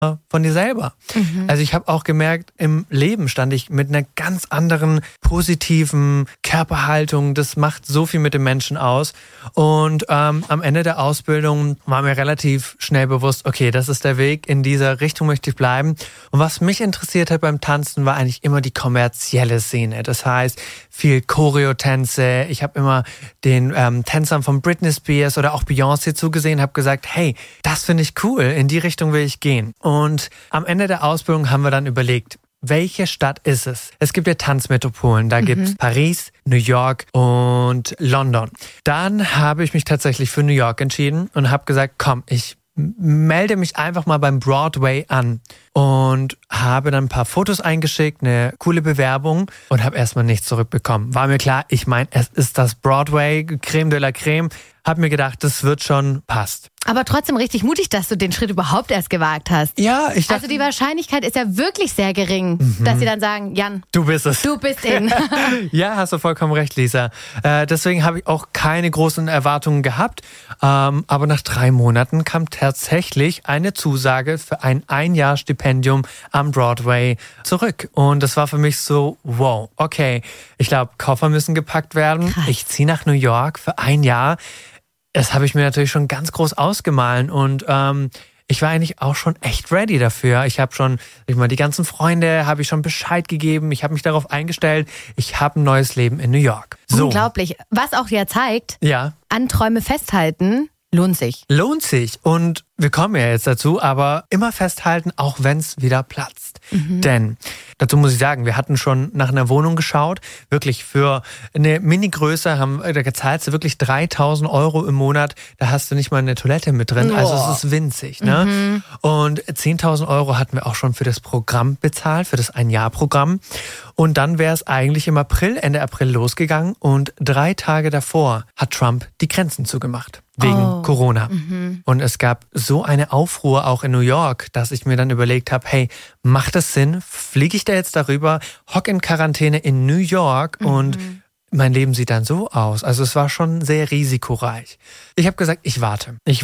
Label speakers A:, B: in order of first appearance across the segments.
A: von dir selber. Also ich habe auch gemerkt, im Leben stand ich mit einer ganz anderen positiven Körperhaltung. Das macht so viel mit dem Menschen aus. Und am Ende der Ausbildung war mir relativ schnell bewusst, okay, das ist der Weg, in dieser Richtung möchte ich bleiben. Und was mich interessiert hat beim Tanzen, war eigentlich immer die kommerzielle Szene. Das heißt, viel Choreotänze. Ich habe immer den Tänzern von Britney Spears oder auch Beyoncé zugesehen, habe gesagt, hey, das finde ich cool, in die Richtung will ich gehen. Und am Ende der Ausbildung haben wir dann überlegt, welche Stadt ist es? Es gibt ja Tanzmetropolen, da gibt's Paris, New York und London. Dann habe ich mich tatsächlich für New York entschieden und habe gesagt, komm, ich melde mich einfach mal beim Broadway an und habe dann ein paar Fotos eingeschickt, eine coole Bewerbung und habe erstmal nichts zurückbekommen. War mir klar, ich meine, es ist das Broadway, Creme de la Creme. Hab mir gedacht, das wird schon, passt.
B: Aber trotzdem richtig mutig, dass du den Schritt überhaupt erst gewagt hast.
A: Ja, ich dachte...
B: Also die Wahrscheinlichkeit ist ja wirklich sehr gering, dass sie dann sagen, Jan,
A: du bist es.
B: Du bist ihn.
A: Ja, hast du vollkommen recht, Lisa. Deswegen habe ich auch keine großen Erwartungen gehabt. Aber nach 3 Monaten kam tatsächlich eine Zusage für ein Jahr Stipendium am Broadway zurück. Und das war für mich so, wow, okay, ich glaube, Koffer müssen gepackt werden.
B: Krass.
A: Ich ziehe nach New York für 1 Jahr. Das habe ich mir natürlich schon ganz groß ausgemalt und ich war eigentlich auch schon echt ready dafür. Ich habe schon, die ganzen Freunde habe ich schon Bescheid gegeben. Ich habe mich darauf eingestellt. Ich habe ein neues Leben in New York. So.
B: Unglaublich. Was auch ja zeigt,
A: Ja.
B: an Träume festhalten lohnt sich.
A: Lohnt sich. Und wir kommen ja jetzt dazu, aber immer festhalten, auch wenn es wieder platzt. Denn, dazu muss ich sagen, wir hatten schon nach einer Wohnung geschaut. Wirklich für eine Mini-Größe da zahlst du wirklich 3.000 € im Monat. Da hast du nicht mal eine Toilette mit drin. Also es ist winzig. Ne? Und 10.000 € hatten wir auch schon für das Programm bezahlt, für das 1-Jahr-Programm. Und dann wäre es eigentlich im April, Ende April losgegangen. Und 3 Tage davor hat Trump die Grenzen zugemacht. Wegen Corona. Und es gab so eine Aufruhr auch in New York, dass ich mir dann überlegt habe, hey, macht es Sinn? Fliege ich da jetzt darüber, hock in Quarantäne in New York und mein Leben sieht dann so aus. Also es war schon sehr risikoreich. Ich habe gesagt, ich warte. Ich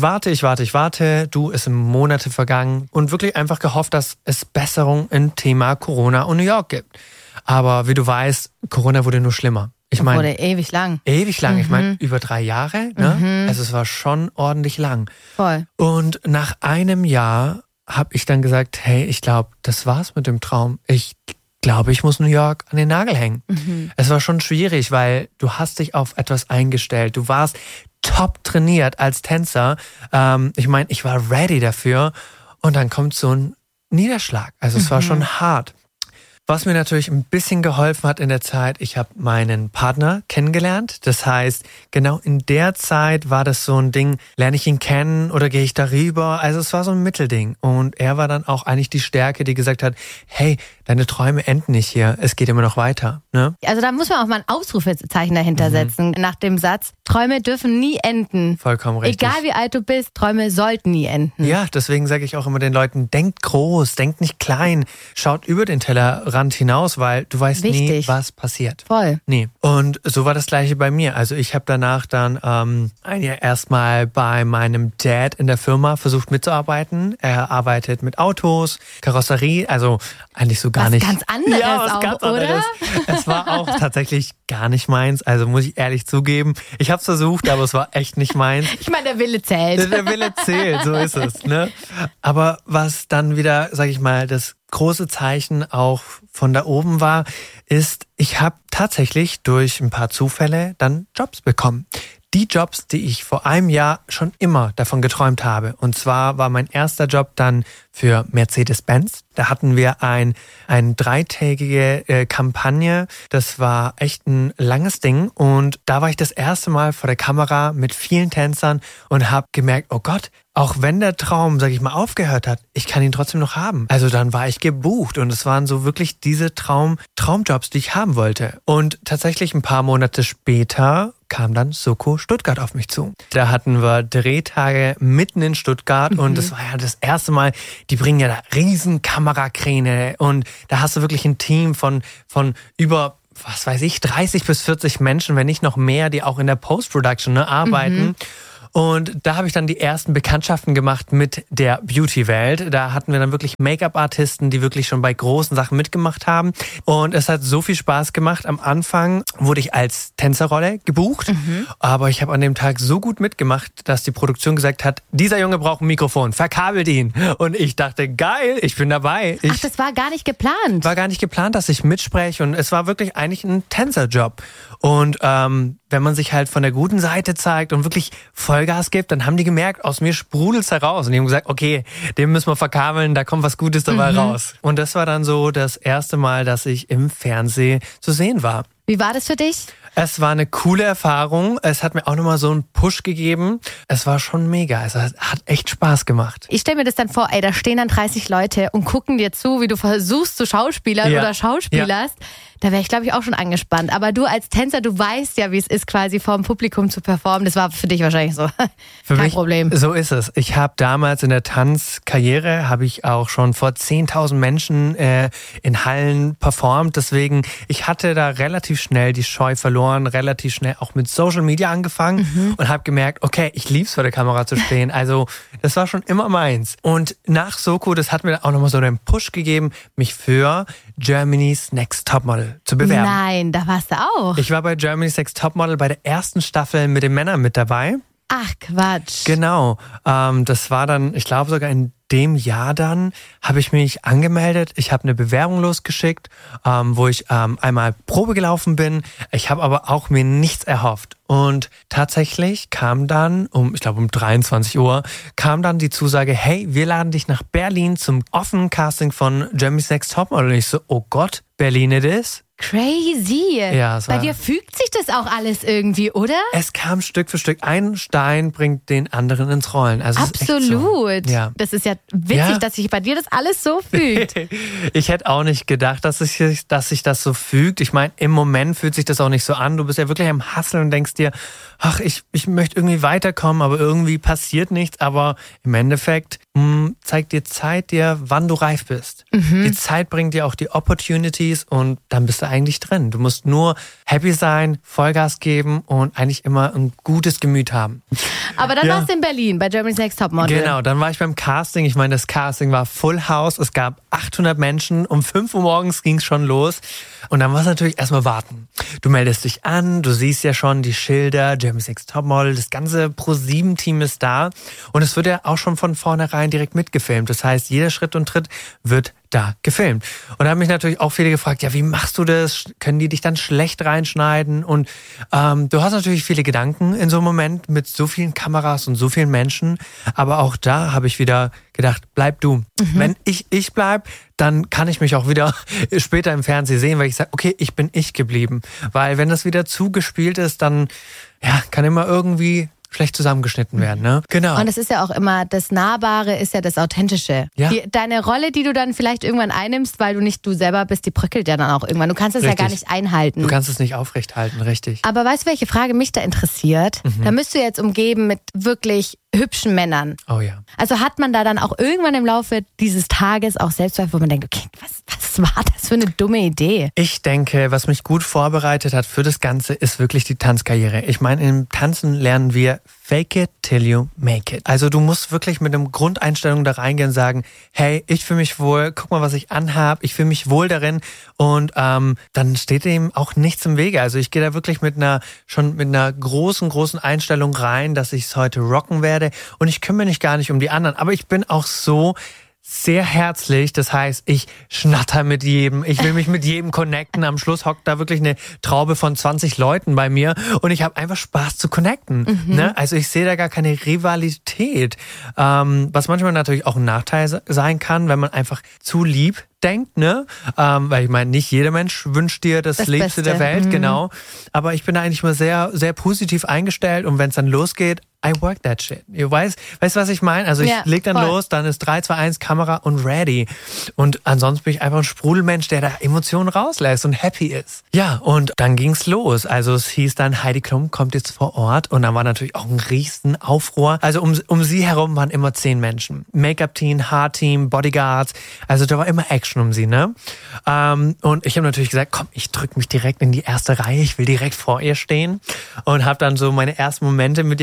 A: warte. Du, es sind Monate vergangen und wirklich einfach gehofft, dass es Besserung im Thema Corona und New York gibt. Aber wie du weißt, Corona wurde nur schlimmer. Ich meine,
B: wurde ewig lang.
A: Ich meine, über 3 Jahre. Ne? Also es war schon ordentlich lang.
B: Voll.
A: Und nach einem Jahr habe ich dann gesagt, hey, ich glaube, das war's mit dem Traum. Ich glaube, ich muss New York an den Nagel hängen. Es war schon schwierig, weil du hast dich auf etwas eingestellt. Du warst top trainiert als Tänzer. Ich meine, ich war ready dafür. Und dann kommt so ein Niederschlag. Also es war schon hart. Was mir natürlich ein bisschen geholfen hat in der Zeit, ich habe meinen Partner kennengelernt. Das heißt, genau in der Zeit war das so ein Ding, lerne ich ihn kennen oder gehe ich darüber? Also es war so ein Mittelding. Und er war dann auch eigentlich die Stärke, die gesagt hat, hey, deine Träume enden nicht hier, es geht immer noch weiter. Ne?
B: Also da muss man auch mal ein Ausrufezeichen dahinter setzen, nach dem Satz, Träume dürfen nie enden.
A: Vollkommen richtig.
B: Egal wie alt du bist, Träume sollten nie enden.
A: Ja, deswegen sage ich auch immer den Leuten, denkt groß, denkt nicht klein, schaut über den Tellerrand hinaus, weil du weißt nie, was passiert.
B: Voll.
A: Nee. Und so war das Gleiche bei mir. Also ich habe danach dann ein Jahr erstmal bei meinem Dad in der Firma versucht mitzuarbeiten. Er arbeitet mit Autos, Karosserie, also eigentlich so gar
B: was
A: nicht.
B: Ganz anderes
A: ja, was
B: auch,
A: ganz
B: oder?
A: anderes. Es war auch tatsächlich gar nicht meins, also muss ich ehrlich zugeben. Ich habe es versucht, aber es war echt nicht meins.
B: Ich meine, der Wille zählt.
A: Der Wille zählt, so ist es. Ne? Aber was dann wieder, sag ich mal, das große Zeichen auch von da oben war, ist, ich habe tatsächlich durch ein paar Zufälle dann Jobs bekommen. Die Jobs, die ich vor einem Jahr schon immer davon geträumt habe. Und zwar war mein erster Job dann für Mercedes-Benz. Da hatten wir eine 3-tägige Kampagne. Das war echt ein langes Ding. Und da war ich das erste Mal vor der Kamera mit vielen Tänzern und habe gemerkt, oh Gott, auch wenn der Traum, sag ich mal, aufgehört hat, ich kann ihn trotzdem noch haben. Also dann war ich gebucht und es waren so wirklich diese Traumjobs, die ich haben wollte. Und tatsächlich ein paar Monate später kam dann Soko Stuttgart auf mich zu. Da hatten wir Drehtage mitten in Stuttgart und das war ja das erste Mal, die bringen ja da riesen Kamerakräne und da hast du wirklich ein Team von über, was weiß ich, 30 bis 40 Menschen, wenn nicht noch mehr, die auch in der Post-Production arbeiten. Und da habe ich dann die ersten Bekanntschaften gemacht mit der Beauty-Welt. Da hatten wir dann wirklich Make-up-Artisten, die wirklich schon bei großen Sachen mitgemacht haben. Und es hat so viel Spaß gemacht. Am Anfang wurde ich als Tänzerrolle gebucht, aber ich habe an dem Tag so gut mitgemacht, dass die Produktion gesagt hat, dieser Junge braucht ein Mikrofon, verkabelt ihn. Und ich dachte, geil, ich bin dabei.
B: Ach, das war gar nicht geplant?
A: War gar nicht geplant, dass ich mitspreche und es war wirklich eigentlich ein Tänzerjob. Und wenn man sich halt von der guten Seite zeigt und wirklich Vollgas gibt, dann haben die gemerkt, aus mir sprudelt's heraus. Und die haben gesagt, okay, den müssen wir verkabeln, da kommt was Gutes dabei raus. Und das war dann so das erste Mal, dass ich im Fernsehen zu sehen war.
B: Wie war das für dich?
A: Es war eine coole Erfahrung. Es hat mir auch nochmal so einen Push gegeben. Es war schon mega. Es hat echt Spaß gemacht.
B: Ich stelle mir das dann vor, da stehen dann 30 Leute und gucken dir zu, wie du versuchst zu schauspielern oder schauspielerst. Ja. Da wäre ich, glaube ich, auch schon angespannt. Aber du als Tänzer, du weißt ja, wie es ist, quasi vor dem Publikum zu performen. Das war für dich wahrscheinlich so kein Problem.
A: So ist es. Ich habe damals in der Tanzkarriere, habe ich auch schon vor 10.000 Menschen in Hallen performt. Deswegen, ich hatte da relativ schnell die Scheu verloren, relativ schnell auch mit Social Media angefangen und habe gemerkt, okay, ich lieb's vor der Kamera zu stehen. Also das war schon immer meins. Und nach Soko, das hat mir auch nochmal so einen Push gegeben, mich für Germany's Next Topmodel zu bewerben.
B: Nein, da warst du auch.
A: Ich war bei Germany's Next Topmodel bei der ersten Staffel mit den Männern mit dabei.
B: Ach, Quatsch.
A: Genau. Das war dann, ich glaube sogar in dem Jahr dann, habe ich mich angemeldet. Ich habe eine Bewerbung losgeschickt, wo ich einmal Probe gelaufen bin. Ich habe aber auch mir nichts erhofft. Und tatsächlich kam dann, um 23 Uhr, kam dann die Zusage, hey, wir laden dich nach Berlin zum offenen Casting von Germany's Next Topmodel. Und ich so, oh Gott, Berlin it is.
B: Crazy.
A: Ja,
B: bei dir fügt sich das auch alles irgendwie, oder?
A: Es kam Stück für Stück. Ein Stein bringt den anderen ins Rollen. Also
B: absolut.
A: Ist echt so. Ja.
B: Das ist ja witzig, dass sich bei dir das alles so fügt.
A: Ich hätte auch nicht gedacht, dass sich das so fügt. Ich meine, im Moment fühlt sich das auch nicht so an. Du bist ja wirklich am Hustlen und denkst dir, ach, ich möchte irgendwie weiterkommen, aber irgendwie passiert nichts. Aber im Endeffekt zeigt dir Zeit dir, wann du reif bist. Die Zeit bringt dir auch die Opportunities und dann bist du eigentlich drin. Du musst nur happy sein, Vollgas geben und eigentlich immer ein gutes Gemüt haben.
B: Aber dann warst du in Berlin bei Germany's Next Topmodel.
A: Genau, dann war ich beim Casting. Ich meine, das Casting war Full House. Es gab 800 Menschen. Um 5 Uhr morgens ging es schon los. Und dann war es natürlich erstmal warten. Du meldest dich an, du siehst ja schon die Schilder, Germany's Next Topmodel, das ganze Pro7-Team ist da. Und es wird ja auch schon von vornherein direkt mitgefilmt. Das heißt, jeder Schritt und Tritt wird da gefilmt. Und da haben mich natürlich auch viele gefragt, ja, wie machst du das? Können die dich dann schlecht reinschneiden? Und du hast natürlich viele Gedanken in so einem Moment mit so vielen Kameras und so vielen Menschen. Aber auch da habe ich wieder gedacht, bleib du. Wenn ich bleib, dann kann ich mich auch wieder später im Fernsehen sehen, weil ich sage, okay, ich bin ich geblieben. Weil wenn das wieder zugespielt ist, dann kann immer irgendwie schlecht zusammengeschnitten werden, ne? Genau.
B: Und es ist ja auch immer, das Nahbare ist ja das Authentische. Ja. Deine Rolle, die du dann vielleicht irgendwann einnimmst, weil du nicht du selber bist, die bröckelt ja dann auch irgendwann. Du kannst es ja gar nicht einhalten.
A: Du kannst es nicht aufrechthalten, richtig.
B: Aber weißt du, welche Frage mich da interessiert? Da bist du jetzt umgeben mit wirklich hübschen Männern.
A: Oh ja.
B: Also hat man da dann auch irgendwann im Laufe dieses Tages auch Selbstzweifel, wo man denkt, okay, was war das für eine dumme Idee?
A: Ich denke, was mich gut vorbereitet hat für das Ganze, ist wirklich die Tanzkarriere. Ich meine, im Tanzen lernen wir fake it till you make it. Also du musst wirklich mit einer Grundeinstellung da reingehen und sagen, hey, ich fühle mich wohl, guck mal, was ich anhab, ich fühle mich wohl darin und dann steht dem auch nichts im Wege. Also ich gehe da wirklich mit einer großen Einstellung rein, dass ich es heute rocken werde und ich kümmere mich gar nicht um die anderen. Aber ich bin auch so sehr herzlich, das heißt, ich schnatter mit jedem, ich will mich mit jedem connecten. Am Schluss hockt da wirklich eine Traube von 20 Leuten bei mir und ich habe einfach Spaß zu connecten. Ne? Also ich sehe da gar keine Rivalität, was manchmal natürlich auch ein Nachteil sein kann, wenn man einfach zu lieb denkt, ne? Weil ich meine, nicht jeder Mensch wünscht dir das Liebste der Welt, genau. Aber ich bin da eigentlich mal sehr, sehr positiv eingestellt und wenn es dann losgeht, I work that shit. Weißt du, was ich meine? Also ich leg dann los, dann ist 3, 2, 1 Kamera und ready. Und ansonsten bin ich einfach ein Sprudelmensch, der da Emotionen rauslässt und happy ist. Ja, und dann ging's los. Also es hieß dann, Heidi Klum kommt jetzt vor Ort und dann war natürlich auch ein riesen Aufruhr. Also um sie herum waren immer 10 Menschen. Make-up-Team, Haarteam, Bodyguards. Also da war immer Action um sie, ne? Und ich habe natürlich gesagt, komm, ich drück mich direkt in die erste Reihe. Ich will direkt vor ihr stehen und habe dann so meine ersten Momente mit ihr gehabt, wo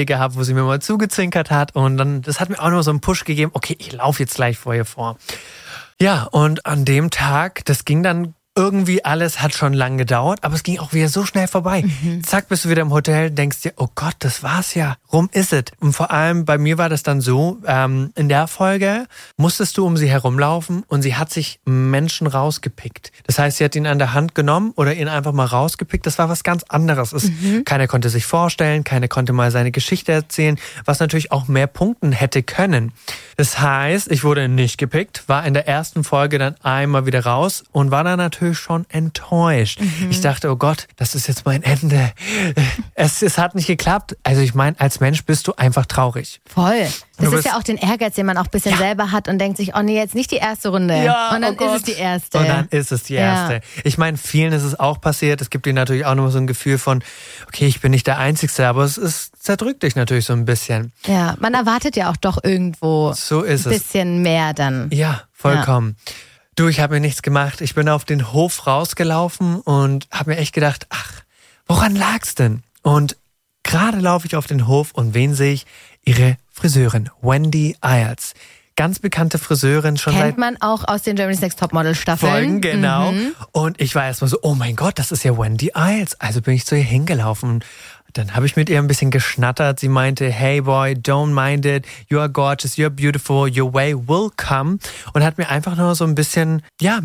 A: wo sie mir mal zugezwinkert hat. Und dann, das hat mir auch noch so einen Push gegeben. Okay, ich laufe jetzt gleich vor ihr vor. Ja, und an dem Tag, das ging dann irgendwie alles, hat schon lang gedauert, aber es ging auch wieder so schnell vorbei. Zack, bist du wieder im Hotel, denkst dir, oh Gott, das war's ja. Rum ist es. Und vor allem bei mir war das dann so, in der Folge musstest du um sie herumlaufen und sie hat sich Menschen rausgepickt. Das heißt, sie hat ihn an der Hand genommen oder ihn einfach mal rausgepickt. Das war was ganz anderes. Keiner konnte sich vorstellen, keiner konnte mal seine Geschichte erzählen, was natürlich auch mehr punkten hätte können. Das heißt, ich wurde nicht gepickt, war in der ersten Folge dann einmal wieder raus und war dann natürlich schon enttäuscht. Ich dachte, oh Gott, das ist jetzt mein Ende. Es hat nicht geklappt. Also ich meine, als Mensch bist du einfach traurig.
B: Voll. Das ist ja auch den Ehrgeiz, den man auch ein bisschen selber hat und denkt sich, oh nee, jetzt nicht die erste Runde.
A: Ja,
B: und dann ist es die erste.
A: Und dann ist es die erste. Ich meine, vielen ist es auch passiert. Es gibt dir natürlich auch noch so ein Gefühl von, okay, ich bin nicht der Einzige, aber es zerdrückt dich natürlich so ein bisschen.
B: Ja, man erwartet ja auch doch irgendwo
A: so ist
B: ein bisschen mehr dann.
A: Ja, vollkommen. Ja. Du, ich habe mir nichts gemacht. Ich bin auf den Hof rausgelaufen und habe mir echt gedacht, ach, woran lag's denn? Und gerade laufe ich auf den Hof und wen sehe ich? Ihre Friseurin, Wendy Iles. Ganz bekannte Friseurin.
B: Kennt man auch aus den Germany's Next Topmodel Staffeln.
A: Folgen, genau. Und ich war erstmal so, oh mein Gott, das ist ja Wendy Iles. Also bin ich zu ihr hingelaufen. Dann habe ich mit ihr ein bisschen geschnattert. Sie meinte, hey boy, don't mind it. You are gorgeous, you are beautiful, your way will come. Und hat mir einfach nur so ein bisschen,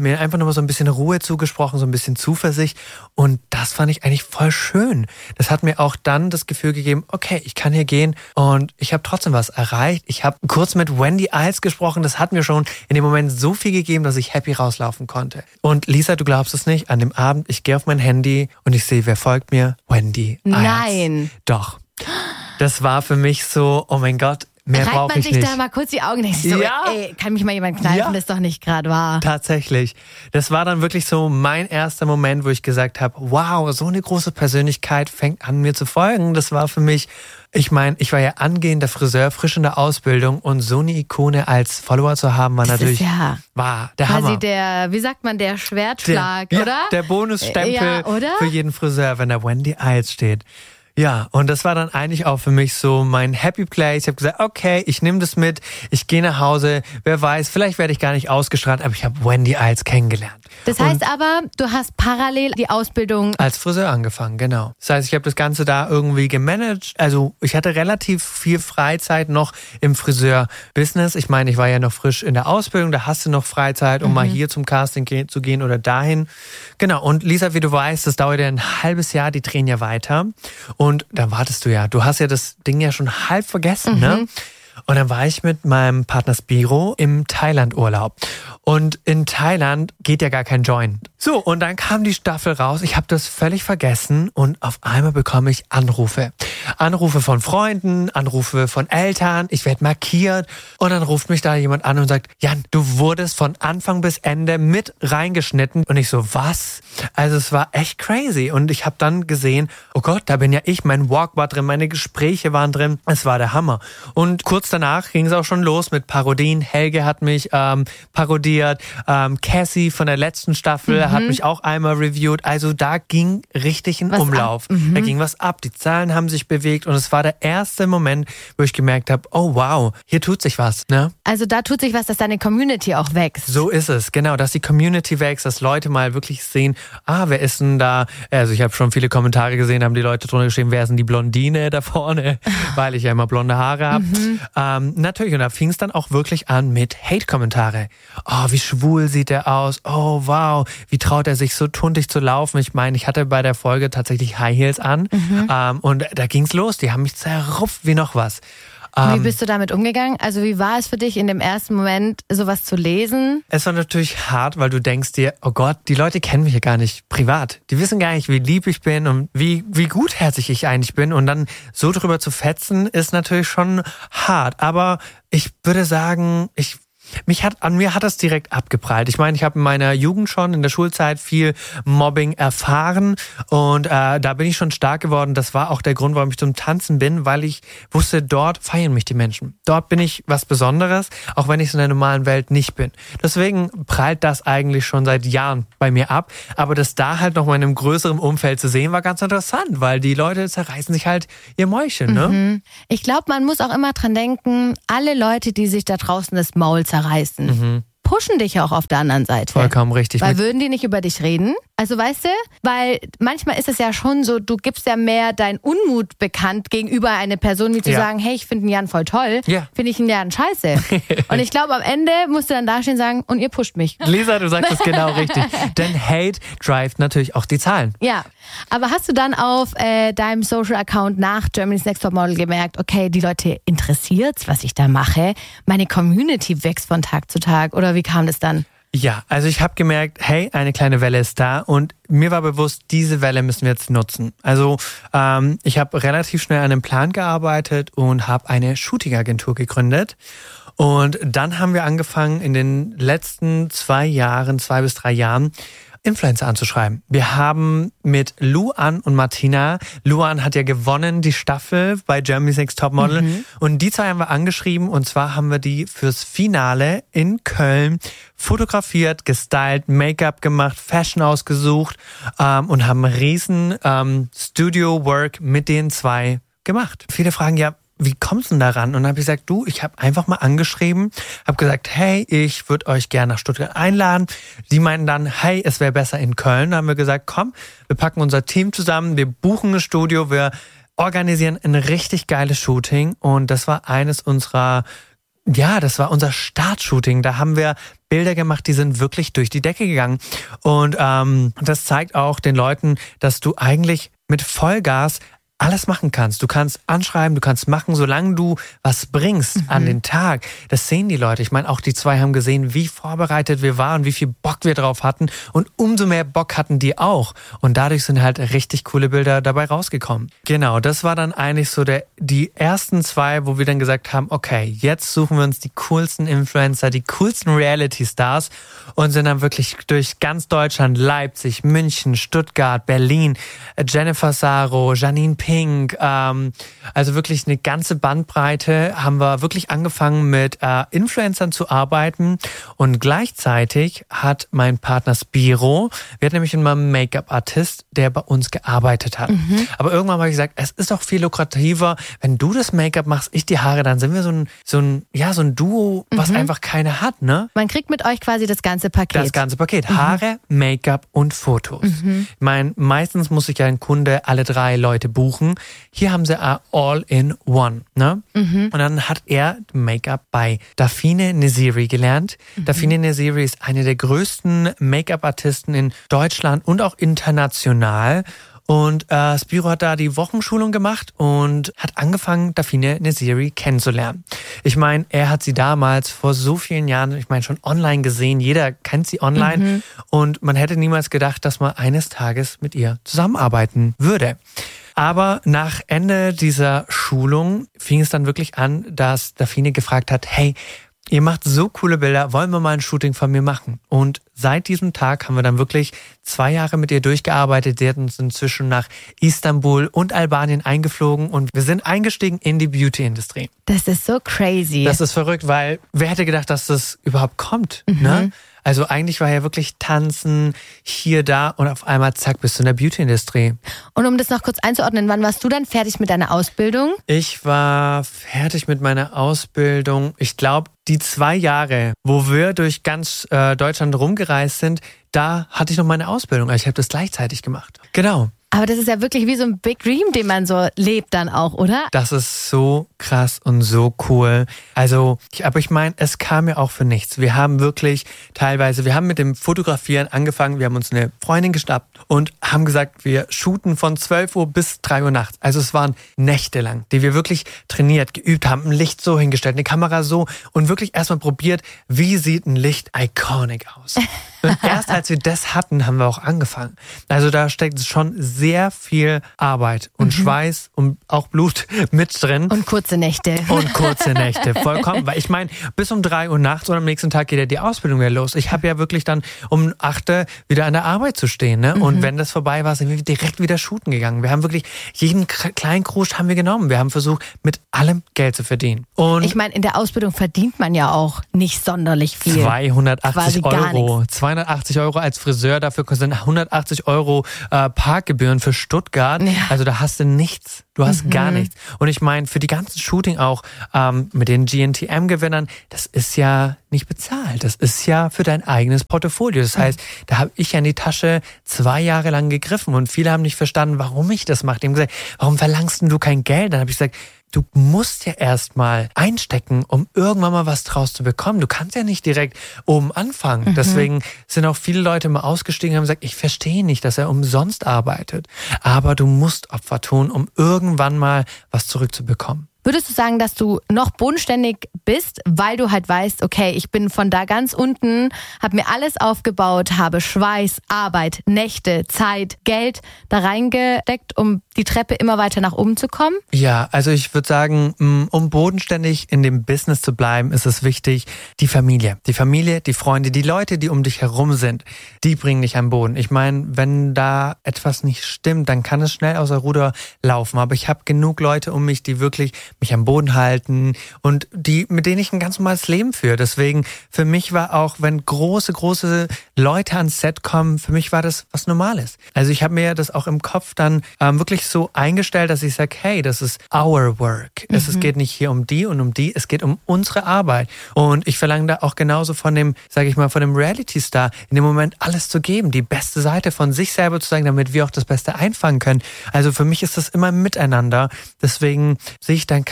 A: Ruhe zugesprochen, so ein bisschen Zuversicht. Und das fand ich eigentlich voll schön. Das hat mir auch dann das Gefühl gegeben, okay, ich kann hier gehen und ich habe trotzdem was erreicht. Ich habe kurz mit Wendy Iles gesprochen. Das hat mir schon in dem Moment so viel gegeben, dass ich happy rauslaufen konnte. Und Lisa, du glaubst es nicht, an dem Abend, ich gehe auf mein Handy und ich sehe, wer folgt mir? Wendy Iles.
B: Nein.
A: Doch. Das war für mich so, oh mein Gott, mehr brauche ich nicht.
B: Reibt man sich da mal kurz die Augen, denkt sich so, ey, kann mich mal jemand kneifen, das ist doch nicht gerade wahr.
A: Tatsächlich. Das war dann wirklich so mein erster Moment, wo ich gesagt habe, wow, so eine große Persönlichkeit fängt an, mir zu folgen. Das war für mich, ich meine, ich war ja angehender Friseur, frisch in der Ausbildung und so eine Ikone als Follower zu haben, war natürlich war der Hammer.
B: Quasi der, wie sagt man, der Schwertschlag, oder?
A: Der Bonusstempel für jeden Friseur, wenn da Wendy Iles steht. Ja, und das war dann eigentlich auch für mich so mein Happy Place. Ich habe gesagt, okay, ich nehme das mit, ich gehe nach Hause, wer weiß, vielleicht werde ich gar nicht ausgestrahlt, aber ich habe Wendy Iles kennengelernt.
B: Das heißt aber, du hast parallel die Ausbildung
A: als Friseur angefangen, genau. Das heißt, ich habe das Ganze da irgendwie gemanagt. Also ich hatte relativ viel Freizeit noch im Friseur-Business. Ich meine, ich war ja noch frisch in der Ausbildung, da hast du noch Freizeit, um mal hier zum Casting zu gehen oder dahin. Genau, und Lisa, wie du weißt, das dauert ja ein halbes Jahr, die drehen ja weiter. Und dann wartest du ja. Du hast ja das Ding ja schon halb vergessen, ne? Und dann war ich mit meinem Partner Spiro im Thailand-Urlaub. Und in Thailand geht ja gar kein Joint. So, und dann kam die Staffel raus. Ich habe das völlig vergessen und auf einmal bekomme ich Anrufe. Anrufe von Freunden, Anrufe von Eltern. Ich werde markiert und dann ruft mich da jemand an und sagt, Jan, du wurdest von Anfang bis Ende mit reingeschnitten. Und ich so, was? Also es war echt crazy. Und ich habe dann gesehen, oh Gott, da bin ja ich. Mein Walk war drin, meine Gespräche waren drin. Es war der Hammer. Und kurz danach ging es auch schon los mit Parodien. Helge hat mich parodiert. Cassie von der letzten Staffel hat mich auch einmal reviewed. Also da ging richtig ein Umlauf. Da ging was ab. Die Zahlen haben sich bewegt und es war der erste Moment, wo ich gemerkt habe, oh wow, hier tut sich was. Ne?
B: Also da tut sich was, dass deine Community auch wächst.
A: So ist es, genau, dass die Community wächst, dass Leute mal wirklich sehen, wer ist denn da? Also ich habe schon viele Kommentare gesehen, haben die Leute drunter geschrieben, wer ist denn die Blondine da vorne? Weil ich ja immer blonde Haare habe. Natürlich, und da fing es dann auch wirklich an mit Hate-Kommentare. Oh, wie schwul sieht er aus? Oh, wow, wie traut er sich so tuntig zu laufen? Ich meine, ich hatte bei der Folge tatsächlich High Heels an und da ging's los. Die haben mich zerrupft wie noch was.
B: Wie bist du damit umgegangen? Also wie war es für dich in dem ersten Moment, sowas zu lesen?
A: Es war natürlich hart, weil du denkst dir, oh Gott, die Leute kennen mich ja gar nicht privat. Die wissen gar nicht, wie lieb ich bin und wie gutherzig ich eigentlich bin. Und dann so drüber zu fetzen, ist natürlich schon hart. Aber ich würde sagen, An mir hat das direkt abgeprallt. Ich meine, ich habe in meiner Jugend schon in der Schulzeit viel Mobbing erfahren und da bin ich schon stark geworden. Das war auch der Grund, warum ich zum Tanzen bin, weil ich wusste, dort feiern mich die Menschen. Dort bin ich was Besonderes, auch wenn ich es in der normalen Welt nicht bin. Deswegen prallt das eigentlich schon seit Jahren bei mir ab. Aber das da halt noch mal in einem größeren Umfeld zu sehen, war ganz interessant, weil die Leute zerreißen sich halt ihr Mäulchen, ne?
B: Ich glaube, man muss auch immer dran denken, alle Leute, die sich da draußen das Maul zerreißen, pushen dich ja auch auf der anderen Seite.
A: Vollkommen richtig.
B: Weil würden die nicht über dich reden? Also weißt du, weil manchmal ist es ja schon so, du gibst ja mehr deinen Unmut bekannt gegenüber einer Person, wie zu sagen, hey, ich finde den Jan voll toll, finde ich den Jan scheiße. Und ich glaube, am Ende musst du dann dastehen und sagen, und ihr pusht mich.
A: Lisa, du sagst es genau richtig. Denn Hate drivet natürlich auch die Zahlen.
B: Ja, aber hast du dann auf deinem Social-Account nach Germany's Next Topmodel gemerkt, okay, die Leute interessiert's, was ich da mache, meine Community wächst von Tag zu Tag, oder wie kam das dann?
A: Ja, also ich habe gemerkt, hey, eine kleine Welle ist da und mir war bewusst, diese Welle müssen wir jetzt nutzen. Also ich habe relativ schnell an einem Plan gearbeitet und habe eine Shooting-Agentur gegründet. Und dann haben wir angefangen, in den letzten 2 bis 3 Jahren, Influencer anzuschreiben. Wir haben mit Luan und Martina, Luan hat ja gewonnen, die Staffel bei Germany's Next Topmodel, und die 2 haben wir angeschrieben, und zwar haben wir die fürs Finale in Köln fotografiert, gestylt, Make-up gemacht, Fashion ausgesucht und haben riesen Studio-Work mit den 2 gemacht. Viele fragen ja, wie kommst du denn daran? Und dann habe ich gesagt, ich habe einfach mal angeschrieben, habe gesagt, hey, ich würde euch gerne nach Stuttgart einladen. Die meinten dann, hey, es wäre besser in Köln. Dann haben wir gesagt, komm, wir packen unser Team zusammen, wir buchen ein Studio, wir organisieren ein richtig geiles Shooting. Und das war das war unser Startshooting. Da haben wir Bilder gemacht, die sind wirklich durch die Decke gegangen. Und das zeigt auch den Leuten, dass du eigentlich mit Vollgas alles machen kannst. Du kannst anschreiben, du kannst machen, solange du was bringst an den Tag. Das sehen die Leute. Ich meine, auch die 2 haben gesehen, wie vorbereitet wir waren, wie viel Bock wir drauf hatten. Und umso mehr Bock hatten die auch. Und dadurch sind halt richtig coole Bilder dabei rausgekommen. Genau, das war dann eigentlich so die ersten 2, wo wir dann gesagt haben, okay, jetzt suchen wir uns die coolsten Influencer, die coolsten Reality-Stars und sind dann wirklich durch ganz Deutschland, Leipzig, München, Stuttgart, Berlin, Jennifer Saro, Janine Pink, also wirklich eine ganze Bandbreite, haben wir wirklich angefangen mit Influencern zu arbeiten, und gleichzeitig hat mein Partner Spiro, wir hatten nämlich immer einen Make-up-Artist, der bei uns gearbeitet hat. Aber irgendwann habe ich gesagt, es ist doch viel lukrativer, wenn du das Make-up machst, ich die Haare, dann sind wir so ein Duo, was einfach keiner hat, ne?
B: Man kriegt mit euch quasi das ganze Paket.
A: Das ganze Paket. Haare, Make-up und Fotos. Ich meine, meistens muss sich ja ein Kunde alle 3 Leute buchen. Hier haben sie all in one. Ne? Und dann hat er Make-up bei Dafine Neziri gelernt. Dafine Neziri ist eine der größten Make-up-Artisten in Deutschland und auch international. Und Spiro hat da die Wochenschulung gemacht und hat angefangen, Dafine Neziri kennenzulernen. Ich meine, er hat sie damals vor so vielen Jahren, schon online gesehen. Jeder kennt sie online. Und man hätte niemals gedacht, dass man eines Tages mit ihr zusammenarbeiten würde. Aber nach Ende dieser Schulung fing es dann wirklich an, dass Dafine gefragt hat, hey, ihr macht so coole Bilder, wollen wir mal ein Shooting von mir machen? Und seit diesem Tag haben wir dann wirklich 2 Jahre mit ihr durchgearbeitet. Sie hat uns inzwischen nach Istanbul und Albanien eingeflogen und wir sind eingestiegen in die Beauty-Industrie.
B: Das ist so crazy.
A: Das ist verrückt, weil wer hätte gedacht, dass das überhaupt kommt, ne? Also eigentlich war ja wirklich Tanzen hier, da und auf einmal zack, bist du in der Beauty-Industrie.
B: Und um das noch kurz einzuordnen, wann warst du dann fertig mit deiner Ausbildung?
A: Ich war fertig mit meiner Ausbildung, ich glaube, die 2 Jahre, wo wir durch ganz Deutschland rumgereist sind, da hatte ich noch meine Ausbildung. Also ich habe das gleichzeitig gemacht. Genau.
B: Aber das ist ja wirklich wie so ein Big Dream, den man so lebt dann auch, oder?
A: Das ist so krass und so cool. Also, aber ich meine, es kam ja auch für nichts. Wir haben wirklich wir haben mit dem Fotografieren angefangen, wir haben uns eine Freundin geschnappt und haben gesagt, wir shooten von 12 Uhr bis 3 Uhr nachts. Also es waren Nächte lang, die wir wirklich trainiert, geübt haben, ein Licht so hingestellt, eine Kamera so und wirklich erstmal probiert, wie sieht ein Licht iconic aus. Und erst als wir das hatten, haben wir auch angefangen. Also da steckt schon sehr viel Arbeit und Schweiß und auch Blut mit drin.
B: Und kurze Nächte.
A: Und kurze Nächte, vollkommen. Weil ich meine, bis um 3 Uhr nachts und am nächsten Tag geht ja die Ausbildung wieder los. Ich habe ja wirklich dann um 8 Uhr wieder an der Arbeit zu stehen. Ne? Und wenn das vorbei war, sind wir direkt wieder shooten gegangen. Wir haben wirklich jeden kleinen Krusch haben wir genommen. Wir haben versucht, mit allem Geld zu verdienen. Und
B: ich meine, in der Ausbildung verdient man ja auch nicht sonderlich viel.
A: 280 Euro. 280 Euro als Friseur, dafür sind 180 Euro Parkgebühren für Stuttgart. Ja. Also da hast du nichts. Du hast gar nichts. Und ich meine, für die ganzen Shooting auch mit den GNTM-Gewinnern, das ist ja nicht bezahlt. Das ist ja für dein eigenes Portfolio. Das heißt, da habe ich ja in die Tasche 2 Jahre lang gegriffen und viele haben nicht verstanden, warum ich das mache. Die haben gesagt, warum verlangst denn du kein Geld? Dann habe ich gesagt, du musst ja erstmal einstecken, um irgendwann mal was draus zu bekommen. Du kannst ja nicht direkt oben anfangen. Deswegen sind auch viele Leute mal ausgestiegen und haben gesagt, ich verstehe nicht, dass er umsonst arbeitet. Aber du musst Opfer tun, um irgendwann mal was zurückzubekommen.
B: Würdest du sagen, dass du noch bodenständig bist, weil du halt weißt, okay, ich bin von da ganz unten, habe mir alles aufgebaut, habe Schweiß, Arbeit, Nächte, Zeit, Geld da reingesteckt, um die Treppe immer weiter nach oben zu kommen?
A: Ja, also ich würde sagen, um bodenständig in dem Business zu bleiben, ist es wichtig, die Familie, die Freunde, die Leute, die um dich herum sind, die bringen dich am Boden. Ich meine, wenn da etwas nicht stimmt, dann kann es schnell außer Ruder laufen. Aber ich habe genug Leute um mich, die wirklich mich am Boden halten und mit denen ich ein ganz normales Leben führe. Deswegen, für mich war auch, wenn große Leute ans Set kommen, für mich war das was Normales. Also ich habe mir das auch im Kopf dann wirklich so eingestellt, dass ich sage, hey, das ist our work. Es geht nicht hier um die und um die, es geht um unsere Arbeit. Und ich verlange da auch genauso von dem, sage ich mal, von dem Reality-Star, in dem Moment alles zu geben, die beste Seite von sich selber zu sagen, damit wir auch das Beste einfangen können. Also für mich ist das immer miteinander. Deswegen sehe ich dann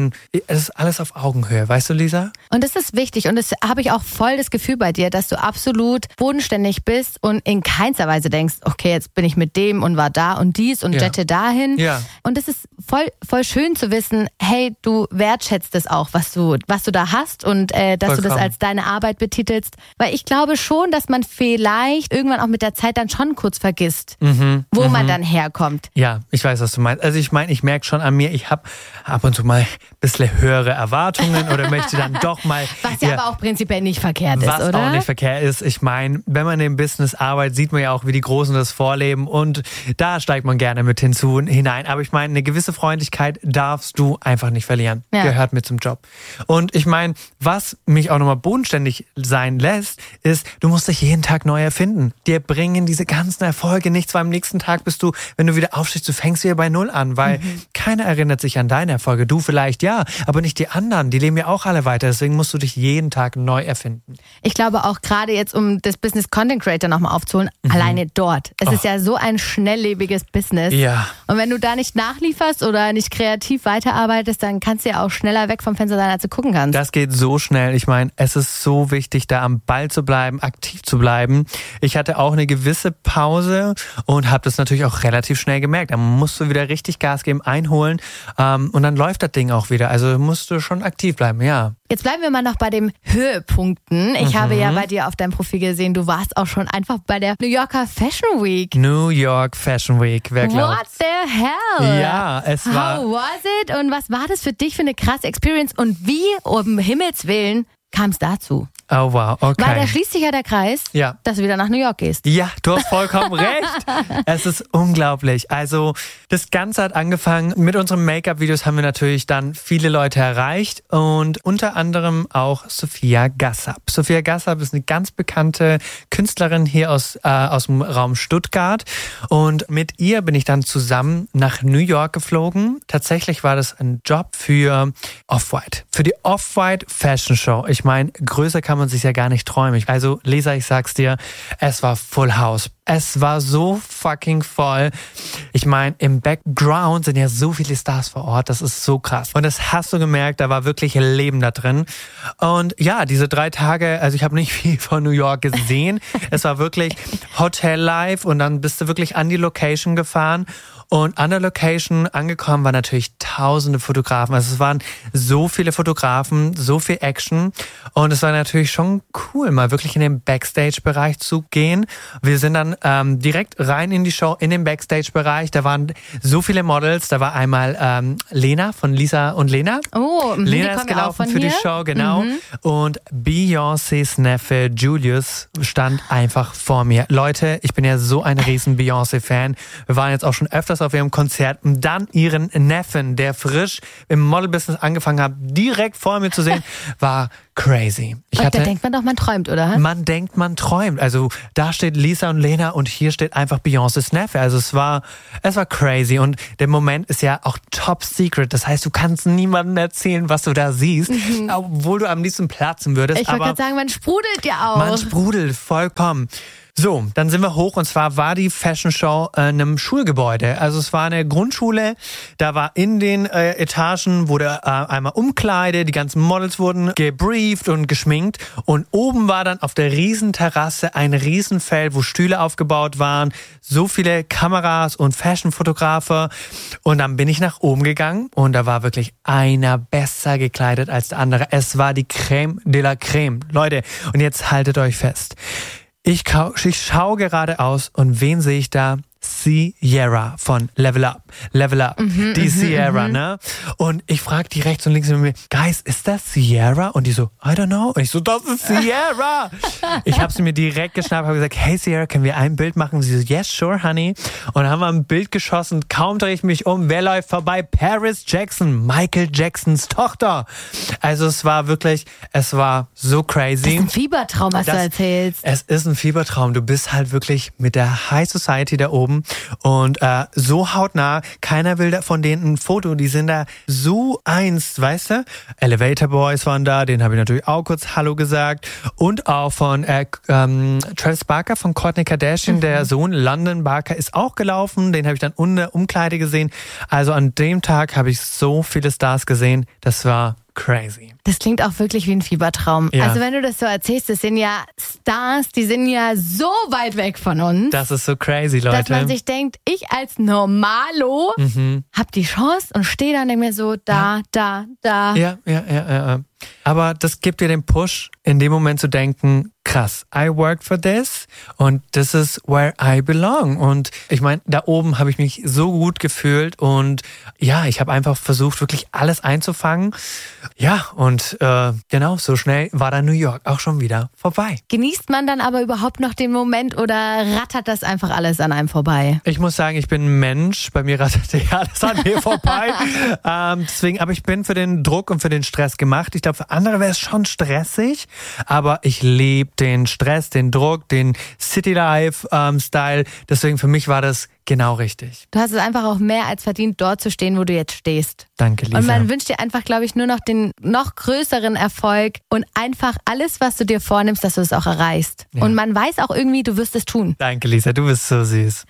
A: es ist alles auf Augenhöhe, weißt du, Lisa?
B: Und das ist wichtig und das habe ich auch voll das Gefühl bei dir, dass du absolut bodenständig bist und in keinster Weise denkst, okay, jetzt bin ich mit dem und war da und dies und jette dahin.
A: Ja.
B: Und es ist voll schön zu wissen, hey, du wertschätzt es auch, was du da hast und dass du das als deine Arbeit betitelst. Weil ich glaube schon, dass man vielleicht irgendwann auch mit der Zeit dann schon kurz vergisst, wo man dann herkommt.
A: Ja, ich weiß, was du meinst. Also ich meine, ich merke schon an mir, ich habe ab und zu mal ein bisschen höhere Erwartungen oder möchte dann doch mal...
B: Was ja aber auch prinzipiell nicht verkehrt ist, oder? Was
A: auch nicht verkehrt ist. Ich meine, wenn man im Business arbeitet, sieht man ja auch, wie die Großen das vorleben und da steigt man gerne mit hinein. Aber ich meine, eine gewisse Freundlichkeit darfst du einfach nicht verlieren. Ja. Gehört mit zum Job. Und ich meine, was mich auch nochmal bodenständig sein lässt, ist, du musst dich jeden Tag neu erfinden. Dir bringen diese ganzen Erfolge nichts, weil am nächsten Tag wenn du wieder aufstehst, du fängst wieder bei Null an, weil keiner erinnert sich an deine Erfolge. Du vielleicht ja, aber nicht die anderen. Die leben ja auch alle weiter. Deswegen musst du dich jeden Tag neu erfinden.
B: Ich glaube auch gerade jetzt, um das Business Content Creator nochmal aufzuholen, alleine dort. Es ist ja so ein schnelllebiges Business.
A: Ja.
B: Und wenn du da nicht nachlieferst oder nicht kreativ weiterarbeitest, dann kannst du ja auch schneller weg vom Fenster sein, als du gucken kannst.
A: Das geht so schnell. Ich meine, es ist so wichtig, da am Ball zu bleiben, aktiv zu bleiben. Ich hatte auch eine gewisse Pause und habe das natürlich auch relativ schnell gemerkt. Da musst du wieder richtig Gas geben, einholen und dann läuft das Ding auch wieder. Also musst du schon aktiv bleiben, ja.
B: Jetzt bleiben wir mal noch bei den Höhepunkten. Ich habe ja bei dir auf deinem Profil gesehen, du warst auch schon einfach bei der New Yorker Fashion Week.
A: New York Fashion Week, wer glaubt?
B: What the hell?
A: Ja, es war...
B: How was it? Und was war das für dich für eine krasse Experience? Und wie, um Himmels Willen, kam es dazu?
A: Oh wow, okay.
B: Weil da schließt sich ja der Kreis, dass du wieder nach New York gehst.
A: Ja, du hast vollkommen recht. Es ist unglaublich. Also das Ganze hat angefangen, mit unseren Make-up-Videos haben wir natürlich dann viele Leute erreicht und unter anderem auch Sophia Gassab. Sophia Gassab ist eine ganz bekannte Künstlerin hier aus dem Raum Stuttgart und mit ihr bin ich dann zusammen nach New York geflogen. Tatsächlich war das ein Job für Off-White, für die Off-White Fashion Show. Ich meine, größer kann man sich ja gar nicht träumen. Also Lisa, ich sag's dir, es war Full House. Es war so fucking voll. Ich meine, im Background sind ja so viele Stars vor Ort. Das ist so krass. Und das hast du gemerkt, da war wirklich Leben da drin. Und ja, diese 3 Tage, also ich habe nicht viel von New York gesehen. Es war wirklich Hotel Life und dann bist du wirklich an die Location gefahren. Und an der Location angekommen waren natürlich tausende Fotografen. Also es waren so viele Fotografen, so viel Action. Und es war natürlich schon cool, mal wirklich in den Backstage-Bereich zu gehen. Wir sind dann direkt rein in die Show, in den Backstage-Bereich. Da waren so viele Models. Da war einmal Lena von Lisa und Lena.
B: Oh,
A: Lena ist gelaufen für die Show, genau. Und Beyoncés Neffe Julius stand einfach vor mir. Leute, ich bin ja so ein riesen Beyoncé-Fan. Wir waren jetzt auch schon öfters auf ihrem Konzert und dann ihren Neffen, der frisch im Model-Business angefangen hat, direkt vor mir zu sehen, war crazy.
B: Da denkt man doch, man träumt, oder?
A: Man denkt, man träumt. Also da steht Lisa und Lena und hier steht einfach Beyoncés Neffe. Also es war crazy und der Moment ist ja auch top secret. Das heißt, du kannst niemandem erzählen, was du da siehst, obwohl du am liebsten platzen würdest.
B: Ich wollte gerade sagen, man sprudelt ja auch.
A: Man sprudelt vollkommen. So, dann sind wir hoch und zwar war die Fashion Show in einem Schulgebäude. Also es war eine Grundschule, da war in den Etagen wurde einmal Umkleide, die ganzen Models wurden gebrieft und geschminkt und oben war dann auf der Riesenterrasse ein Riesenfeld, wo Stühle aufgebaut waren, so viele Kameras und Fashion-Fotografer und dann bin ich nach oben gegangen und da war wirklich einer besser gekleidet als der andere. Es war die Crème de la Crème. Leute, und jetzt haltet euch fest. Ich schaue geradeaus und wen sehe ich da? Ciara von Level Up. Die Ciara, ne? Und ich frage die rechts und links mit mir, Guys, ist das Ciara? Und die so, I don't know. Und ich so, das ist Ciara. Ich habe sie mir direkt geschnappt, habe gesagt, hey Ciara, können wir ein Bild machen? Und sie so, yes, sure, honey. Und dann haben wir ein Bild geschossen. Kaum drehe ich mich um, wer läuft vorbei? Paris Jackson, Michael Jacksons Tochter. Also es war so crazy.
B: Das ist ein Fiebertraum, was du erzählst.
A: Es ist ein Fiebertraum. Du bist halt wirklich mit der High Society da oben und so hautnah, keiner will da von denen ein Foto, die sind da so eins, weißt du? Elevator Boys waren da, denen habe ich natürlich auch kurz Hallo gesagt und auch von Travis Barker von Kourtney Kardashian, der Sohn London Barker ist auch gelaufen, den habe ich dann unter Umkleide gesehen. Also an dem Tag habe ich so viele Stars gesehen, das war crazy.
B: Das klingt auch wirklich wie ein Fiebertraum.
A: Ja.
B: Also wenn du das so erzählst, das sind ja Stars, die sind ja so weit weg von uns.
A: Das ist so crazy, Leute.
B: Dass man sich denkt, ich als Normalo hab die Chance und stehe dann und denke mir so, da.
A: Ja. Aber das gibt dir den Push, in dem Moment zu denken, krass, I worked for this und this is where I belong. Und ich meine, da oben habe ich mich so gut gefühlt und ja, ich habe einfach versucht, wirklich alles einzufangen. Ja, und genau, so schnell war dann New York auch schon wieder vorbei.
B: Genießt man dann aber überhaupt noch den Moment oder rattert das einfach alles an einem vorbei?
A: Ich muss sagen, ich bin ein Mensch, bei mir ratterte ja alles an mir vorbei. Deswegen, aber ich bin für den Druck und für den Stress gemacht. Ich glaube, für andere wäre es schon stressig, aber ich liebe den Stress, den Druck, den City-Life-Style. Deswegen für mich war das genau richtig.
B: Du hast es einfach auch mehr als verdient, dort zu stehen, wo du jetzt stehst.
A: Danke, Lisa.
B: Und man wünscht dir einfach, glaube ich, nur noch den noch größeren Erfolg und einfach alles, was du dir vornimmst, dass du es auch erreichst. Ja. Und man weiß auch irgendwie, du wirst es tun.
A: Danke, Lisa, du bist so süß.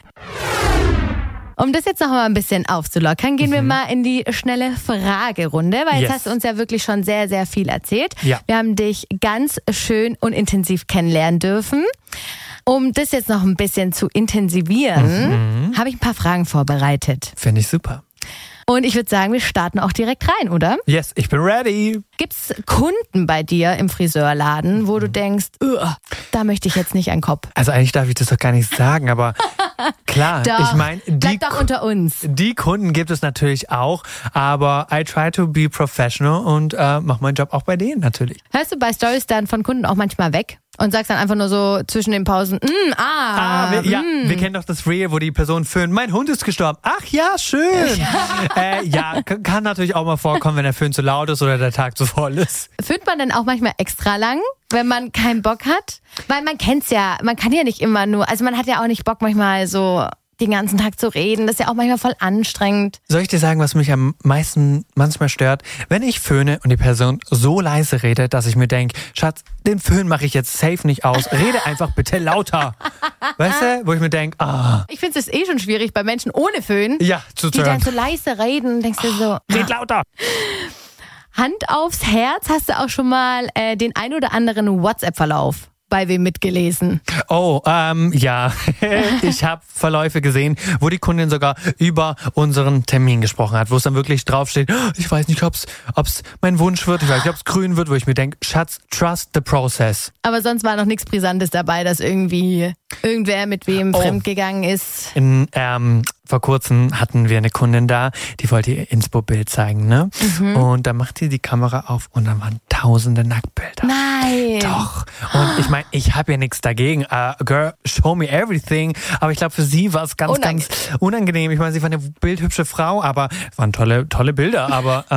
B: Um das jetzt noch mal ein bisschen aufzulockern, gehen wir mal in die schnelle Fragerunde, weil jetzt hast du uns ja wirklich schon sehr, sehr viel erzählt. Ja. Wir haben dich ganz schön und intensiv kennenlernen dürfen. Um das jetzt noch ein bisschen zu intensivieren, habe ich ein paar Fragen vorbereitet.
A: Finde ich super.
B: Und ich würde sagen, wir starten auch direkt rein, oder?
A: Yes, ich bin ready.
B: Gibt's Kunden bei dir im Friseurladen, wo du denkst, da möchte ich jetzt nicht an den Kopf?
A: Also eigentlich darf ich das doch gar nicht sagen, aber klar,
B: doch,
A: ich meine,
B: bleib doch unter uns.
A: Die Kunden gibt es natürlich auch, aber I try to be professional und mach meinen Job auch bei denen natürlich.
B: Hörst du bei Stories dann von Kunden auch manchmal weg? Und sagst dann einfach nur so zwischen den Pausen,
A: wir kennen doch das Reel, wo die Person föhnt, mein Hund ist gestorben. Ach ja, schön. Ja, kann natürlich auch mal vorkommen, wenn der Föhn zu laut ist oder der Tag zu voll ist.
B: Föhnt man dann auch manchmal extra lang, wenn man keinen Bock hat? Weil man kennt's ja, man kann ja nicht immer nur, also man hat ja auch nicht Bock manchmal so den ganzen Tag zu reden. Das ist ja auch manchmal voll anstrengend.
A: Soll ich dir sagen, was mich am meisten manchmal stört? Wenn ich föhne und die Person so leise redet, dass ich mir denke, Schatz, den Föhn mache ich jetzt safe nicht aus. Rede einfach bitte lauter. Weißt du? Wo ich mir denke,
B: Ich finde es schon schwierig bei Menschen ohne Föhn.
A: Ja, zu
B: die dann so leise reden. Denkst du so,
A: red lauter.
B: Hand aufs Herz, hast du auch schon mal den ein oder anderen WhatsApp-Verlauf bei wem mitgelesen?
A: Oh, ja. Ich habe Verläufe gesehen, wo die Kundin sogar über unseren Termin gesprochen hat, wo es dann wirklich draufsteht, ich weiß nicht, ob's mein Wunsch wird, ich weiß nicht, ob's grün wird, wo ich mir denke, Schatz, trust the process.
B: Aber sonst war noch nichts Brisantes dabei, dass irgendwie irgendwer mit wem fremdgegangen ist.
A: Vor kurzem hatten wir eine Kundin da, die wollte ihr Inspo-Bild zeigen, ne? Und dann macht sie die Kamera auf und dann waren tausende Nacktbilder.
B: Nein!
A: Doch. Und ich meine, ich habe ja nichts dagegen. Girl, show me everything. Aber ich glaube, für sie war es ganz unangenehm. Ich meine, sie war eine bildhübsche Frau, aber es waren tolle Bilder. Aber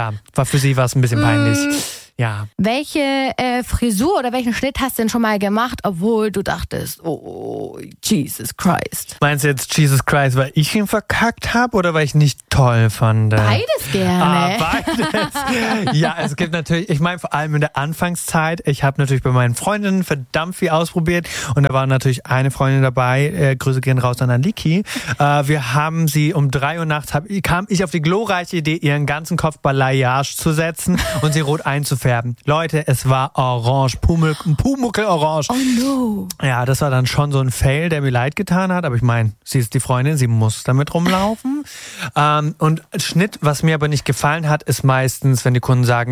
A: für sie war es ein bisschen peinlich. Ja.
B: Welche Frisur oder welchen Schnitt hast du denn schon mal gemacht, obwohl du dachtest, oh, Jesus Christ?
A: Meinst du jetzt Jesus Christ, weil ich ihn verkackt habe oder weil ich nicht toll fand?
B: Beides gerne.
A: Beides. Ja, es gibt natürlich, ich meine vor allem in der Anfangszeit, ich habe natürlich bei meinen Freundinnen verdammt viel ausprobiert und da war natürlich eine Freundin dabei, Grüße gehen raus an Aliki. Wir haben sie um 3 Uhr nachts, kam ich auf die glorreiche Idee, ihren ganzen Kopf Balayage zu setzen und sie rot einzufärben. Leute, es war orange, Pumuckl-orange.
B: Oh no.
A: Ja, das war dann schon so ein Fail, der mir leid getan hat. Aber ich meine, sie ist die Freundin, sie muss damit rumlaufen. Und Schnitt, was mir aber nicht gefallen hat, ist meistens, wenn die Kunden sagen,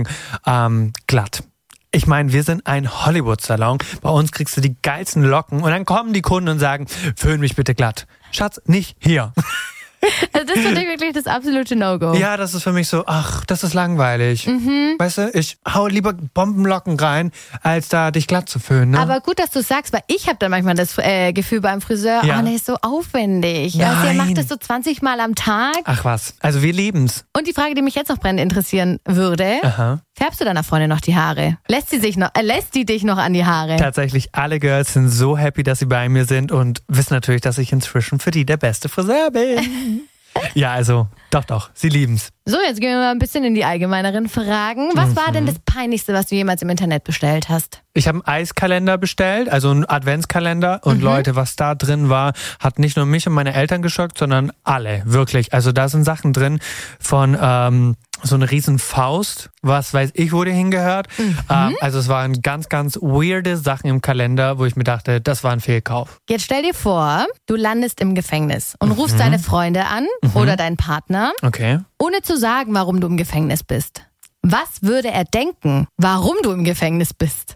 A: glatt. Ich meine, wir sind ein Hollywood-Salon. Bei uns kriegst du die geilsten Locken. Und dann kommen die Kunden und sagen, föhn mich bitte glatt. Schatz, nicht hier.
B: Also das ist für dich wirklich das absolute No-Go.
A: Ja, das ist für mich so, das ist langweilig. Weißt du, ich hau lieber Bombenlocken rein, als da dich glatt zu föhnen. Ne?
B: Aber gut, dass du sagst, weil ich habe dann manchmal das Gefühl beim Friseur, der ist so aufwendig.
A: Nein.
B: Also er macht das so 20 Mal am Tag.
A: Ach was, also wir lieben's.
B: Und die Frage, die mich jetzt noch brennend interessieren würde, färbst du deiner Freundin noch die Haare? Lässt die dich noch an die Haare?
A: Tatsächlich, alle Girls sind so happy, dass sie bei mir sind und wissen natürlich, dass ich inzwischen für die der beste Friseur bin. Ja, also, doch, sie lieben's.
B: So, jetzt gehen wir mal ein bisschen in die allgemeineren Fragen. Was war denn das Peinlichste, was du jemals im Internet bestellt hast?
A: Ich habe einen Eiskalender bestellt, also einen Adventskalender. Und Leute, was da drin war, hat nicht nur mich und meine Eltern geschockt, sondern alle, wirklich. Also da sind Sachen drin von so eine riesen Faust, was weiß ich, wo die hingehört. Also es waren ganz, ganz weirde Sachen im Kalender, wo ich mir dachte, das war ein Fehlkauf.
B: Jetzt stell dir vor, du landest im Gefängnis und rufst deine Freunde an oder deinen Partner, ohne zu sagen, warum du im Gefängnis bist. Was würde er denken, warum du im Gefängnis bist?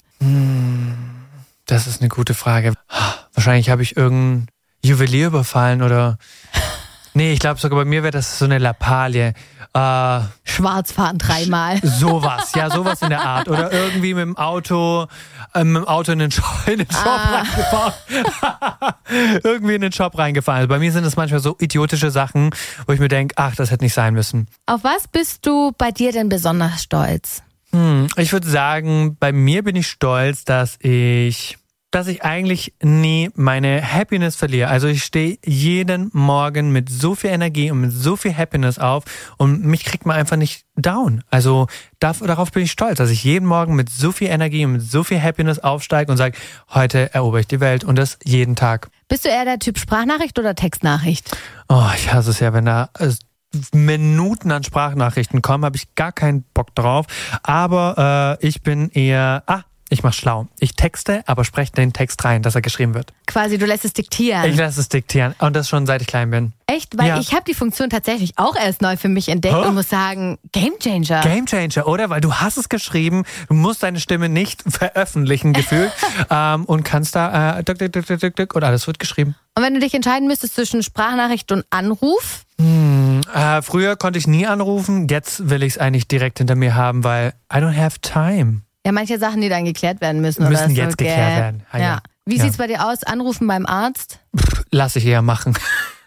A: Das ist eine gute Frage. Wahrscheinlich habe ich irgendeinen Juwelier überfallen oder... Nee, ich glaube sogar bei mir wäre das so eine Lappalie.
B: Schwarz fahren 3-mal.
A: Sowas in der Art. Oder irgendwie mit dem Auto in den Shop reingefahren. Irgendwie in den Shop reingefahren. Also bei mir sind es manchmal so idiotische Sachen, wo ich mir denke, das hätte nicht sein müssen.
B: Auf was bist du bei dir denn besonders stolz?
A: Ich würde sagen, bei mir bin ich stolz, dass ich eigentlich nie meine Happiness verliere. Also ich stehe jeden Morgen mit so viel Energie und mit so viel Happiness auf und mich kriegt man einfach nicht down. Also darauf bin ich stolz, dass ich jeden Morgen mit so viel Energie und mit so viel Happiness aufsteige und sage, heute erobere ich die Welt und das jeden Tag.
B: Bist du eher der Typ Sprachnachricht oder Textnachricht?
A: Ich hasse es ja, wenn da Minuten an Sprachnachrichten kommen, habe ich gar keinen Bock drauf. Aber ich bin eher... Ich mach schlau. Ich texte, aber spreche den Text rein, dass er geschrieben wird.
B: Quasi, du lässt es diktieren.
A: Ich lasse es diktieren. Und das schon seit ich klein bin.
B: Echt? Weil ich habe die Funktion tatsächlich auch erst neu für mich entdeckt und muss sagen, Gamechanger.
A: Gamechanger, oder? Weil du hast es geschrieben, du musst deine Stimme nicht veröffentlichen, gefühlt. Und kannst da und alles wird geschrieben.
B: Und wenn du dich entscheiden müsstest zwischen Sprachnachricht und Anruf?
A: Früher konnte ich nie anrufen. Jetzt will ich es eigentlich direkt hinter mir haben, weil I don't have time.
B: Ja, manche Sachen, die dann geklärt werden müssen.
A: Müssen jetzt geklärt werden.
B: Ja. Wie sieht's bei dir aus? Anrufen beim Arzt?
A: Lass ich eher machen.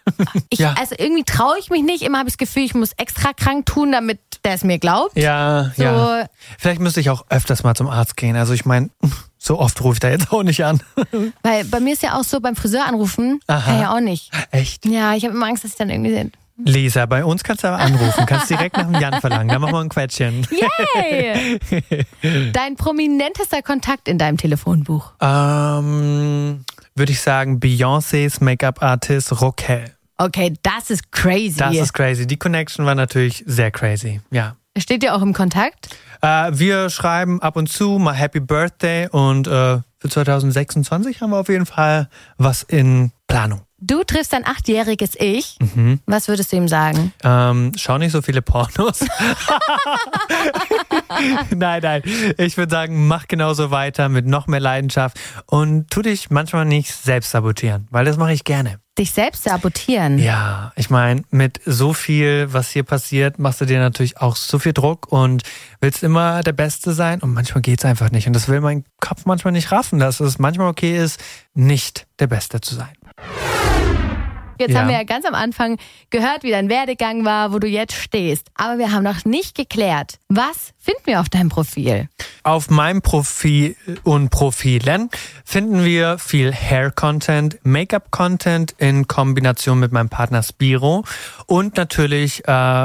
B: Also irgendwie traue ich mich nicht. Immer habe ich das Gefühl, ich muss extra krank tun, damit der es mir glaubt.
A: Ja. Vielleicht müsste ich auch öfters mal zum Arzt gehen. Also ich meine, so oft rufe ich da jetzt auch nicht an.
B: Weil bei mir ist ja auch so, beim Friseur anrufen, kann ja auch nicht.
A: Echt?
B: Ja, ich habe immer Angst, dass ich dann irgendwie...
A: Lisa, bei uns kannst du aber anrufen. Kannst direkt nach dem Jan verlangen. Dann machen wir ein Quetschen.
B: Yay! Dein prominentester Kontakt in deinem Telefonbuch?
A: Würde ich sagen, Beyoncés Make-up-Artist Roquel.
B: Okay, das ist crazy.
A: Das ist crazy. Die Connection war natürlich sehr crazy, ja.
B: Steht ihr auch im Kontakt?
A: Wir schreiben ab und zu mal Happy Birthday und für 2026 haben wir auf jeden Fall was in Planung.
B: Du triffst dein 8-jähriges Ich. Was würdest du ihm sagen?
A: Schau nicht so viele Pornos. Nein. Ich würde sagen, mach genauso weiter mit noch mehr Leidenschaft und tu dich manchmal nicht selbst sabotieren, weil das mache ich gerne.
B: Dich selbst sabotieren?
A: Ja, ich meine, mit so viel, was hier passiert, machst du dir natürlich auch so viel Druck und willst immer der Beste sein und manchmal geht's einfach nicht. Und das will mein Kopf manchmal nicht raffen, dass es manchmal okay ist, nicht der Beste zu sein.
B: Jetzt haben wir ja ganz am Anfang gehört, wie dein Werdegang war, wo du jetzt stehst. Aber wir haben noch nicht geklärt, was finden wir auf deinem Profil?
A: Auf meinem Profil und Profilen finden wir viel Hair-Content, Make-up-Content in Kombination mit meinem Partner Spiro und natürlich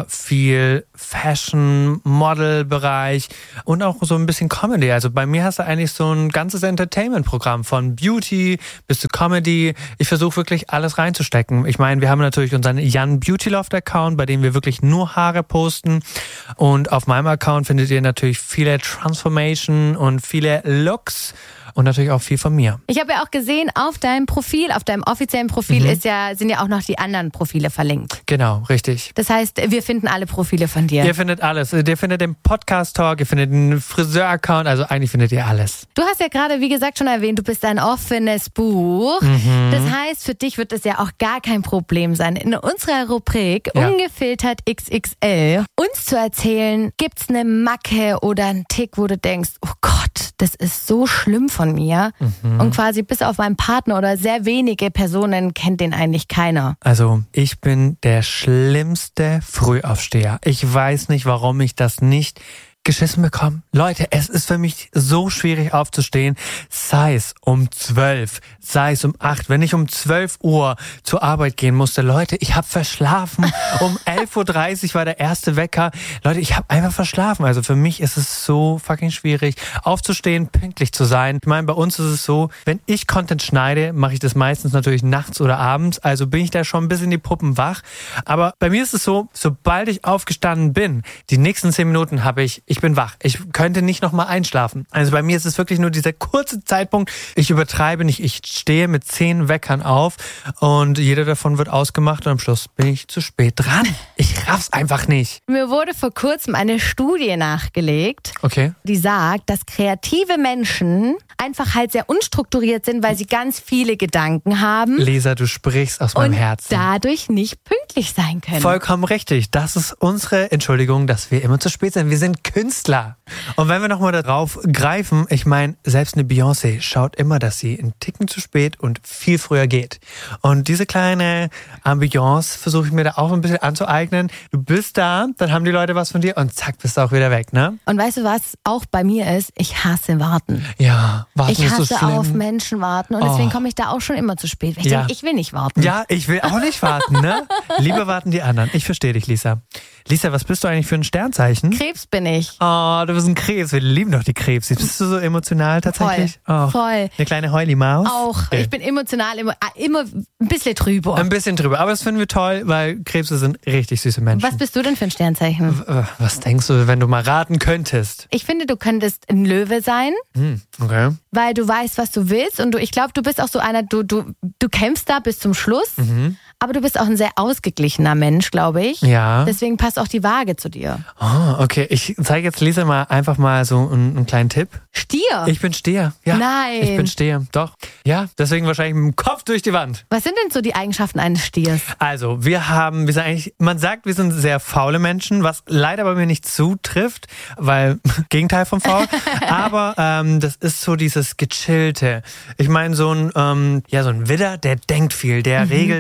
A: viel Fashion, Model-Bereich und auch so ein bisschen Comedy. Also bei mir hast du eigentlich so ein ganzes Entertainment-Programm von Beauty bis zu Comedy. Ich versuche wirklich alles reinzustecken. Ich meine, wir haben natürlich unseren Jan Beautyloft-Account, bei dem wir wirklich nur Haare posten. Und auf meinem Account findet ihr natürlich viele Transformation und viele Looks und natürlich auch viel von mir.
B: Ich habe ja auch gesehen, auf deinem Profil, auf deinem offiziellen Profil sind ja auch noch die anderen Profile verlinkt.
A: Genau, richtig.
B: Das heißt, wir finden alle Profile von dir.
A: Ihr findet alles. Ihr findet den Podcast-Talk, ihr findet den Friseur-Account, also eigentlich findet ihr alles.
B: Du hast ja gerade, wie gesagt, schon erwähnt, du bist ein offenes Buch. Das heißt, für dich wird es ja auch gar kein Problem sein, in unserer Rubrik Ungefiltert XXL uns zu erzählen, gibt's eine Macke oder einen Tick, wo du denkst, oh Gott, das ist so schlimm von mir. Und quasi bis auf meinen Partner oder sehr wenige Personen kennt den eigentlich keiner.
A: Also ich bin der schlimmste Frühaufsteher. Ich weiß nicht, warum ich das nicht geschissen bekommen. Leute, es ist für mich so schwierig aufzustehen, sei es um 12, sei es um 8, wenn ich um 12 Uhr zur Arbeit gehen musste. Leute, ich habe verschlafen. Um 11.30 Uhr war der erste Wecker. Leute, ich habe einfach verschlafen. Also für mich ist es so fucking schwierig, aufzustehen, pünktlich zu sein. Ich meine, bei uns ist es so, wenn ich Content schneide, mache ich das meistens natürlich nachts oder abends. Also bin ich da schon ein bisschen die Puppen wach. Aber bei mir ist es so, sobald ich aufgestanden bin, die nächsten 10 Minuten ich bin wach. Ich könnte nicht nochmal einschlafen. Also bei mir ist es wirklich nur dieser kurze Zeitpunkt. Ich übertreibe nicht. Ich stehe mit 10 Weckern auf und jeder davon wird ausgemacht und am Schluss bin ich zu spät dran. Ich raff's einfach nicht.
B: Mir wurde vor kurzem eine Studie nachgelegt, die sagt, dass kreative Menschen einfach halt sehr unstrukturiert sind, weil sie ganz viele Gedanken haben.
A: Lisa, du sprichst aus meinem Herzen.
B: Und dadurch nicht pünktlich sein können.
A: Vollkommen richtig. Das ist unsere Entschuldigung, dass wir immer zu spät sind. Wir sind Künstler. Und wenn wir nochmal darauf greifen, ich meine, selbst eine Beyoncé schaut immer, dass sie einen Ticken zu spät und viel früher geht. Und diese kleine Ambiance versuche ich mir da auch ein bisschen anzueignen. Du bist da, dann haben die Leute was von dir und zack, bist du auch wieder weg, ne?
B: Und weißt du, was auch bei mir ist? Ich hasse Warten.
A: Ja, warten
B: ich hasse
A: ist so schlimm.
B: auf Menschen warten und deswegen komme ich da auch schon immer zu spät. Weil ich denke, ich will nicht warten.
A: Ja, ich will auch nicht warten, ne? Lieber warten die anderen. Ich verstehe dich, Lisa. Lisa, was bist du eigentlich für ein Sternzeichen?
B: Krebs bin ich.
A: Oh, du bist ein Krebs. Wir lieben doch die Krebs. Bist du so emotional tatsächlich?
B: Voll.
A: Eine kleine Heuli-Maus?
B: Auch. Okay. Ich bin emotional immer ein bisschen drüber.
A: Ein bisschen drüber. Aber das finden wir toll, weil Krebse sind richtig süße Menschen.
B: Was bist du denn für ein Sternzeichen?
A: Was denkst du, wenn du mal raten könntest?
B: Ich finde, du könntest ein Löwe sein.
A: Okay.
B: Weil du weißt, was du willst und ich glaube, du bist auch so einer, du kämpfst da bis zum Schluss. Aber du bist auch ein sehr ausgeglichener Mensch, glaube ich.
A: Ja.
B: Deswegen passt auch die Waage zu dir.
A: Oh, okay. Ich zeige jetzt Lisa mal einfach mal so einen kleinen Tipp.
B: Stier?
A: Ich bin Stier. Ja.
B: Nein.
A: Ich bin Stier. Doch. Ja, deswegen wahrscheinlich mit dem Kopf durch die Wand.
B: Was sind denn so die Eigenschaften eines Stiers?
A: Also, wir sind eigentlich, man sagt, wir sind sehr faule Menschen, was leider bei mir nicht zutrifft, weil, Gegenteil von faul. Aber das ist so dieses Gechillte. Ich meine, so ein Widder, der denkt viel, der regelt, der will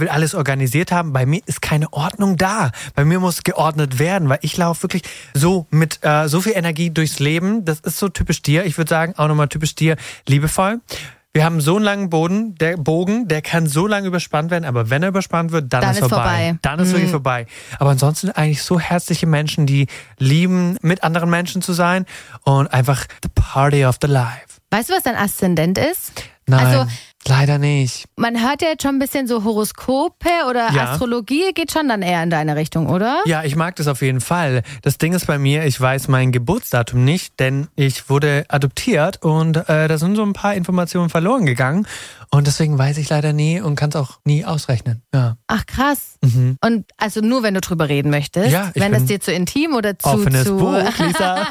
A: will alles organisiert haben. Bei mir ist keine Ordnung da. Bei mir muss geordnet werden, weil ich laufe wirklich so mit so viel Energie durchs Leben. Das ist so typisch dir. Ich würde sagen, auch nochmal typisch dir, liebevoll. Wir haben so einen langen Bogen, der kann so lange überspannt werden, aber wenn er überspannt wird, dann ist vorbei. Dann ist wirklich vorbei. Aber ansonsten eigentlich so herzliche Menschen, die lieben, mit anderen Menschen zu sein und einfach the party of the life.
B: Weißt du, was dein Aszendent ist?
A: Nein,
B: also,
A: leider nicht.
B: Man hört ja jetzt schon ein bisschen so Horoskope oder Astrologie geht schon dann eher in deine Richtung, oder?
A: Ja, ich mag das auf jeden Fall. Das Ding ist bei mir, ich weiß mein Geburtsdatum nicht, denn ich wurde adoptiert und da sind so ein paar Informationen verloren gegangen. Und deswegen weiß ich leider nie und kann es auch nie ausrechnen. Ja.
B: Ach krass. Und also nur, wenn du drüber reden möchtest.
A: Ja,
B: wenn das dir zu intim oder zu...
A: Offenes Buch, Lisa.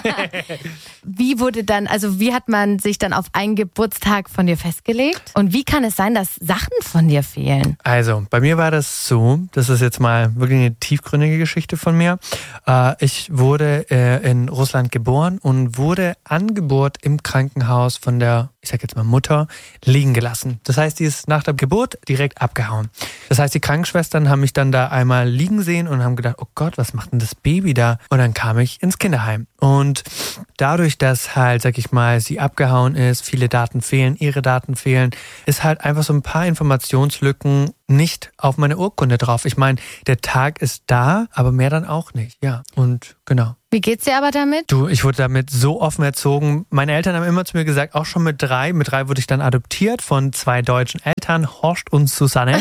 B: Wie hat man sich dann auf einen Geburtstag von dir festgelegt? Und wie kann es sein, dass Sachen von dir fehlen?
A: Also, bei mir war das so, das ist jetzt mal wirklich eine tiefgründige Geschichte von mir. Ich wurde in Russland geboren und wurde an Geburt im Krankenhaus von der, ich sag jetzt mal Mutter, liegen gelassen. Das heißt, die ist nach der Geburt direkt abgehauen. Das heißt, die Krankenschwestern haben mich dann da einmal liegen sehen und haben gedacht, oh Gott, was macht denn das Baby da? Und dann kam ich ins Kinderheim. Und dadurch, dass halt, sag ich mal, sie abgehauen ist, viele Daten fehlen, ihre Daten fehlen, ist halt einfach so ein paar Informationslücken nicht auf meine Urkunde drauf. Ich meine, der Tag ist da, aber mehr dann auch nicht. Ja, und genau.
B: Wie geht's dir aber damit?
A: Du, ich wurde damit so offen erzogen. Meine Eltern haben immer zu mir gesagt, auch schon mit 3 wurde ich dann adoptiert von 2 deutschen Eltern, Horst und Susanne.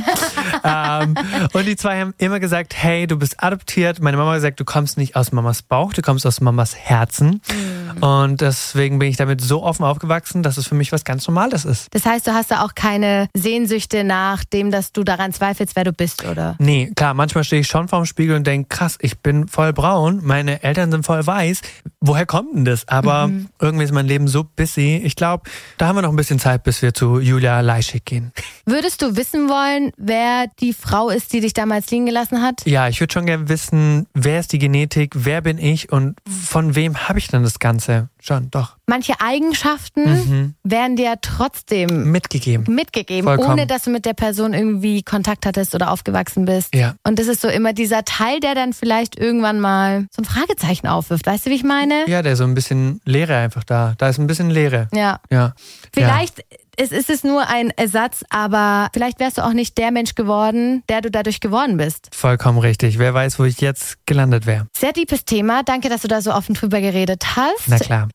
A: Und die 2 haben immer gesagt, hey, du bist adoptiert. Meine Mama hat gesagt, du kommst nicht aus Mamas Bauch, du kommst aus Mamas Herzen. Und deswegen bin ich damit so offen aufgewachsen, dass es für mich was ganz Normales ist.
B: Das heißt, du hast da auch keine Sehnsüchte nach dem, dass du daran zweifelst, wer du bist, oder?
A: Nee, klar, manchmal stehe ich schon vorm Spiegel und denke, krass, ich bin voll braun, meine Eltern sind voll weiß. Woher kommt denn das? Aber irgendwie ist mein Leben so busy. Ich glaube, da haben wir noch ein bisschen Zeit, bis wir zu Julia Leischig gehen.
B: Würdest du wissen wollen, wer die Frau ist, die dich damals liegen gelassen hat?
A: Ja, ich würde schon gerne wissen, wer ist die Genetik, wer bin ich und von wem habe ich denn das Ganze? Schon, doch.
B: Manche Eigenschaften werden dir trotzdem
A: mitgegeben.
B: Vollkommen. Ohne dass du mit der Person irgendwie Kontakt hattest oder aufgewachsen bist.
A: Ja.
B: Und das ist so immer dieser Teil, der dann vielleicht irgendwann mal so ein Fragezeichen aufwirft. Weißt du, wie ich meine?
A: Ja, der so ein bisschen Leere einfach da. Da ist ein bisschen Leere.
B: Ja. Vielleicht ist es nur ein Ersatz, aber vielleicht wärst du auch nicht der Mensch geworden, der du dadurch geworden bist.
A: Vollkommen richtig. Wer weiß, wo ich jetzt gelandet wäre.
B: Sehr deepes Thema. Danke, dass du da so offen drüber geredet hast.
A: Na klar.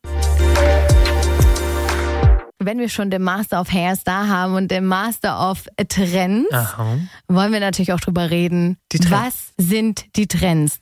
B: Wenn wir schon den Master of Hairs haben und den Master of Trends, wollen wir natürlich auch drüber reden. Was sind die Trends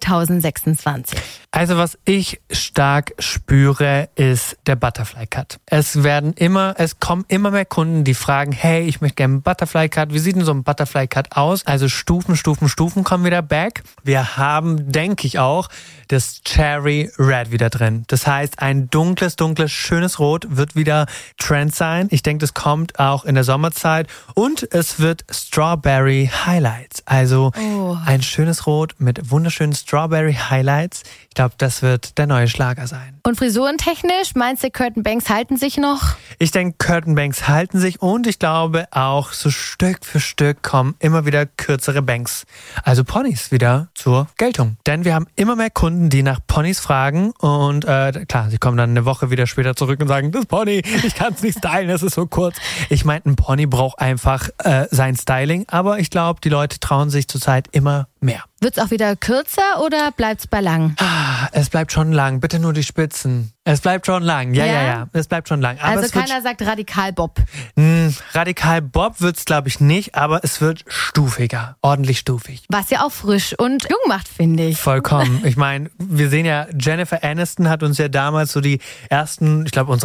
B: 2026?
A: Also was ich stark spüre, ist der Butterfly Cut. Es kommen immer mehr Kunden, die fragen, hey, ich möchte gerne einen Butterfly Cut. Wie sieht denn so ein Butterfly Cut aus? Also Stufen kommen wieder back. Wir haben, denke ich auch, das Cherry Red wieder drin. Das heißt, ein dunkles, schönes Rot wird wieder Trend sein. Ich denke, das kommt auch in der Sommerzeit. Und es wird Strawberry Highlights. Also ein schönes Rot mit wunderschönen Strawberry Highlights. Ich glaube, das wird der neue Schlager sein.
B: Und frisurentechnisch, meinst du, Curtain Banks halten sich noch?
A: Ich denke, Curtain Banks halten sich und ich glaube auch, so Stück für Stück kommen immer wieder kürzere Banks. Also Ponys wieder zur Geltung. Denn wir haben immer mehr Kunden, die nach Ponys fragen und klar, sie kommen dann eine Woche wieder später zurück und sagen, das Pony, ich kann es nicht stylen, das ist so kurz. Ich meine, ein Pony braucht einfach sein Styling, aber ich glaube, die Leute trauen sich zurzeit immer mehr.
B: Wird's auch wieder kürzer oder bleibt's bei lang?
A: Es bleibt schon lang. Bitte nur die Spitzen. Es bleibt schon lang. Ja. Es bleibt schon lang. Aber
B: also keiner sagt Radikal Bob.
A: Radikal Bob wird's, glaube ich, nicht, aber es wird stufiger. Ordentlich stufig.
B: Was ja auch frisch und jung macht, finde ich.
A: Vollkommen. Ich meine, wir sehen ja, Jennifer Aniston hat uns ja damals so die ersten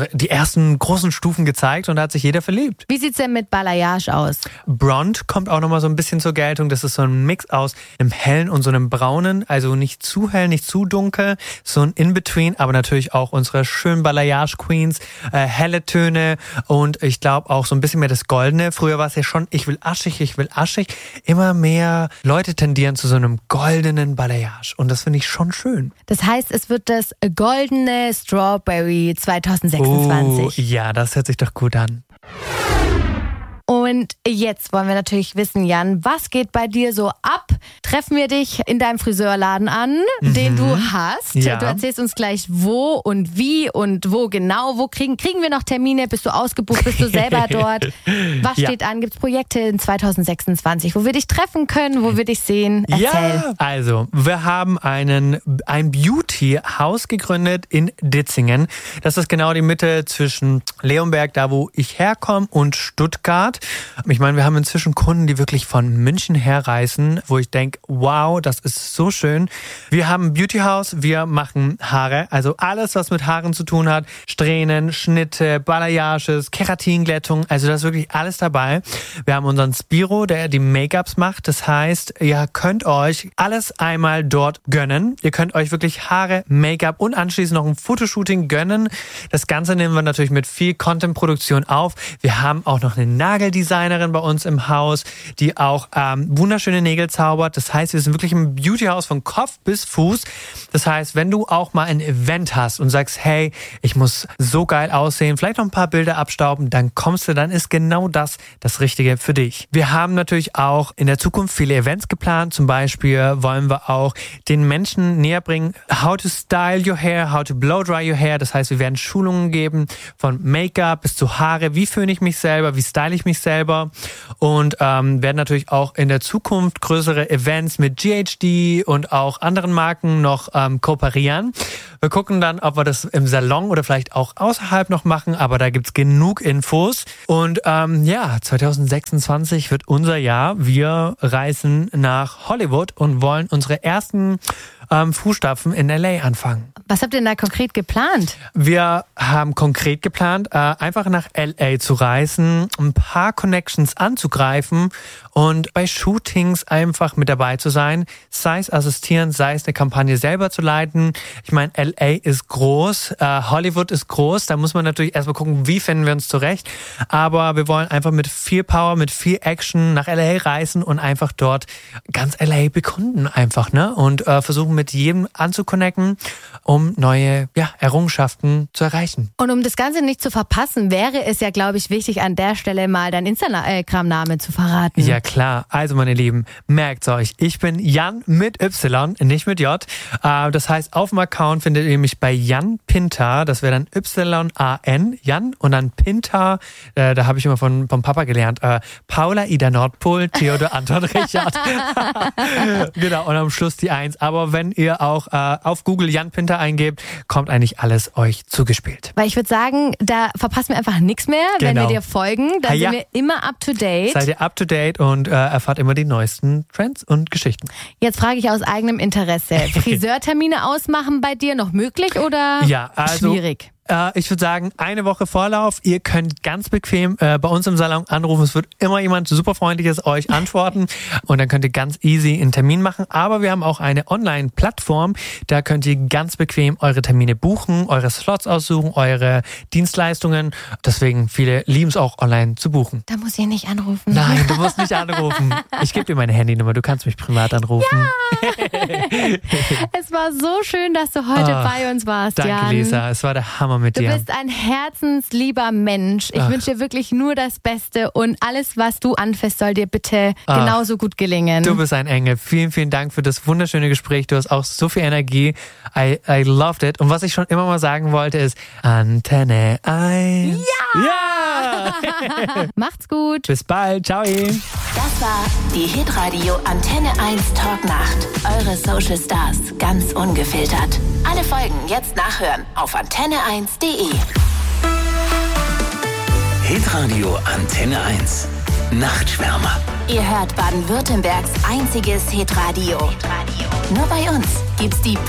A: großen Stufen gezeigt und da hat sich jeder verliebt.
B: Wie sieht's denn mit Balayage aus?
A: Blond kommt auch nochmal so ein bisschen zur Geltung. Das ist so ein Mix aus einem hellen und so einem braunen, also nicht zu hell, nicht zu dunkel, so ein In-Between, aber natürlich auch unsere schönen Balayage-Queens, helle Töne und ich glaube auch so ein bisschen mehr das Goldene. Früher war es ja schon, ich will aschig. Immer mehr Leute tendieren zu so einem goldenen Balayage und das finde ich schon schön.
B: Das heißt, es wird das goldene Strawberry 2026.
A: Ja, das hört sich doch gut an.
B: Und jetzt wollen wir natürlich wissen, Jan, was geht bei dir so ab? Treffen wir dich in deinem Friseurladen an, den du hast.
A: Ja.
B: Du erzählst uns gleich wo und wie und wo genau. Wo kriegen wir noch Termine? Bist du ausgebucht? Bist du selber dort? Was steht an? Gibt es Projekte in 2026, wo wir dich treffen können, wo wir dich sehen? Erzähl.
A: Ja, also wir haben ein Beauty-Haus gegründet in Ditzingen. Das ist genau die Mitte zwischen Leonberg, da wo ich herkomme, und Stuttgart. Ich meine, wir haben inzwischen Kunden, die wirklich von München herreisen, wo ich denke, wow, das ist so schön. Wir haben ein Beauty-Haus, wir machen Haare, also alles, was mit Haaren zu tun hat. Strähnen, Schnitte, Balayages, Keratinglättung, also da ist wirklich alles dabei. Wir haben unseren Spiro, der die Make-ups macht. Das heißt, ihr könnt euch alles einmal dort gönnen. Ihr könnt euch wirklich Haare, Make-up und anschließend noch ein Fotoshooting gönnen. Das Ganze nehmen wir natürlich mit viel Content-Produktion auf. Wir haben auch noch eine Nageldesignerin bei uns im Haus, die auch wunderschöne Nägel zaubert. Das heißt, wir sind wirklich ein Beauty-Haus von Kopf bis Fuß. Das heißt, wenn du auch mal ein Event hast und sagst, hey, ich muss so geil aussehen, vielleicht noch ein paar Bilder abstauben, dann kommst du, dann ist genau das Richtige für dich. Wir haben natürlich auch in der Zukunft viele Events geplant. Zum Beispiel wollen wir auch den Menschen näher bringen, how to style your hair, how to blow dry your hair. Das heißt, wir werden Schulungen geben von Make-up bis zu Haare. Wie föhne ich mich selber? Wie style ich mich selber? Und werden natürlich auch in der Zukunft größere Events mit GHD und auch anderen Marken noch kooperieren. Wir gucken dann, ob wir das im Salon oder vielleicht auch außerhalb noch machen, aber da gibt's genug Infos. Und 2026 wird unser Jahr. Wir reisen nach Hollywood und wollen unsere ersten Fußstapfen in LA anfangen.
B: Was habt ihr denn da konkret geplant?
A: Wir haben konkret geplant, einfach nach LA zu reisen, ein paar Connections anzugreifen und bei Shootings einfach mit dabei zu sein, sei es assistieren, sei es eine Kampagne selber zu leiten. Ich meine, LA ist groß, Hollywood ist groß, da muss man natürlich erstmal gucken, wie finden wir uns zurecht. Aber wir wollen einfach mit viel Power, mit viel Action nach LA reisen und einfach dort ganz LA bekunden einfach, ne? Und versuchen mit jedem anzuconnecten, um neue Errungenschaften zu erreichen.
B: Und um das Ganze nicht zu verpassen, wäre es ja, glaube ich, wichtig, an der Stelle mal dein Instagram-Name zu verraten.
A: Ja klar, also meine Lieben, merkt's euch, ich bin Jan mit Y, nicht mit J. Das heißt, auf dem Account findet ihr mich bei Jan Pintar, das wäre dann Y-A-N, Jan, und dann Pintar, da habe ich immer vom Papa gelernt, Paula, Ida, Nordpol, Theodor, Anton, Richard. Genau, und am Schluss die 1. Aber wenn ihr auch auf Google Jan Pintar eingebt, kommt eigentlich alles euch zugespielt.
B: Weil ich würde sagen, da verpassen wir einfach nichts mehr, wenn wir dir folgen. Da sind wir immer up to date.
A: Seid ihr up to date und erfahrt immer die neuesten Trends und Geschichten.
B: Jetzt frage ich aus eigenem Interesse. Friseurtermine ausmachen bei dir noch möglich oder schwierig?
A: Ich würde sagen, eine Woche Vorlauf. Ihr könnt ganz bequem bei uns im Salon anrufen. Es wird immer jemand super Freundliches euch antworten und dann könnt ihr ganz easy einen Termin machen. Aber wir haben auch eine Online-Plattform. Da könnt ihr ganz bequem eure Termine buchen, eure Slots aussuchen, eure Dienstleistungen. Deswegen viele lieben es auch online zu buchen.
B: Da muss ich nicht anrufen.
A: Nein, du musst nicht anrufen. Ich gebe dir meine Handynummer. Du kannst mich privat anrufen.
B: Ja! Es war so schön, dass du heute bei uns warst,
A: Danke,
B: Jan.
A: Lisa. Es war der Hammer mit dir.
B: Du bist ein herzenslieber Mensch. Ich wünsche dir wirklich nur das Beste und alles, was du anfasst, soll dir bitte genauso gut gelingen.
A: Du bist ein Engel. Vielen, vielen Dank für das wunderschöne Gespräch. Du hast auch so viel Energie. I loved it. Und was ich schon immer mal sagen wollte ist Antenne 1. Ja!
B: Macht's gut.
A: Bis bald. Ciao.
C: Das war die Hitradio Antenne 1 Talknacht. Eure Social Stars ganz ungefiltert. Alle Folgen jetzt nachhören auf antenne1.de.
D: Hitradio Antenne 1. Nachtschwärmer.
C: Ihr hört Baden-Württembergs einziges Hitradio. Nur bei uns gibt's die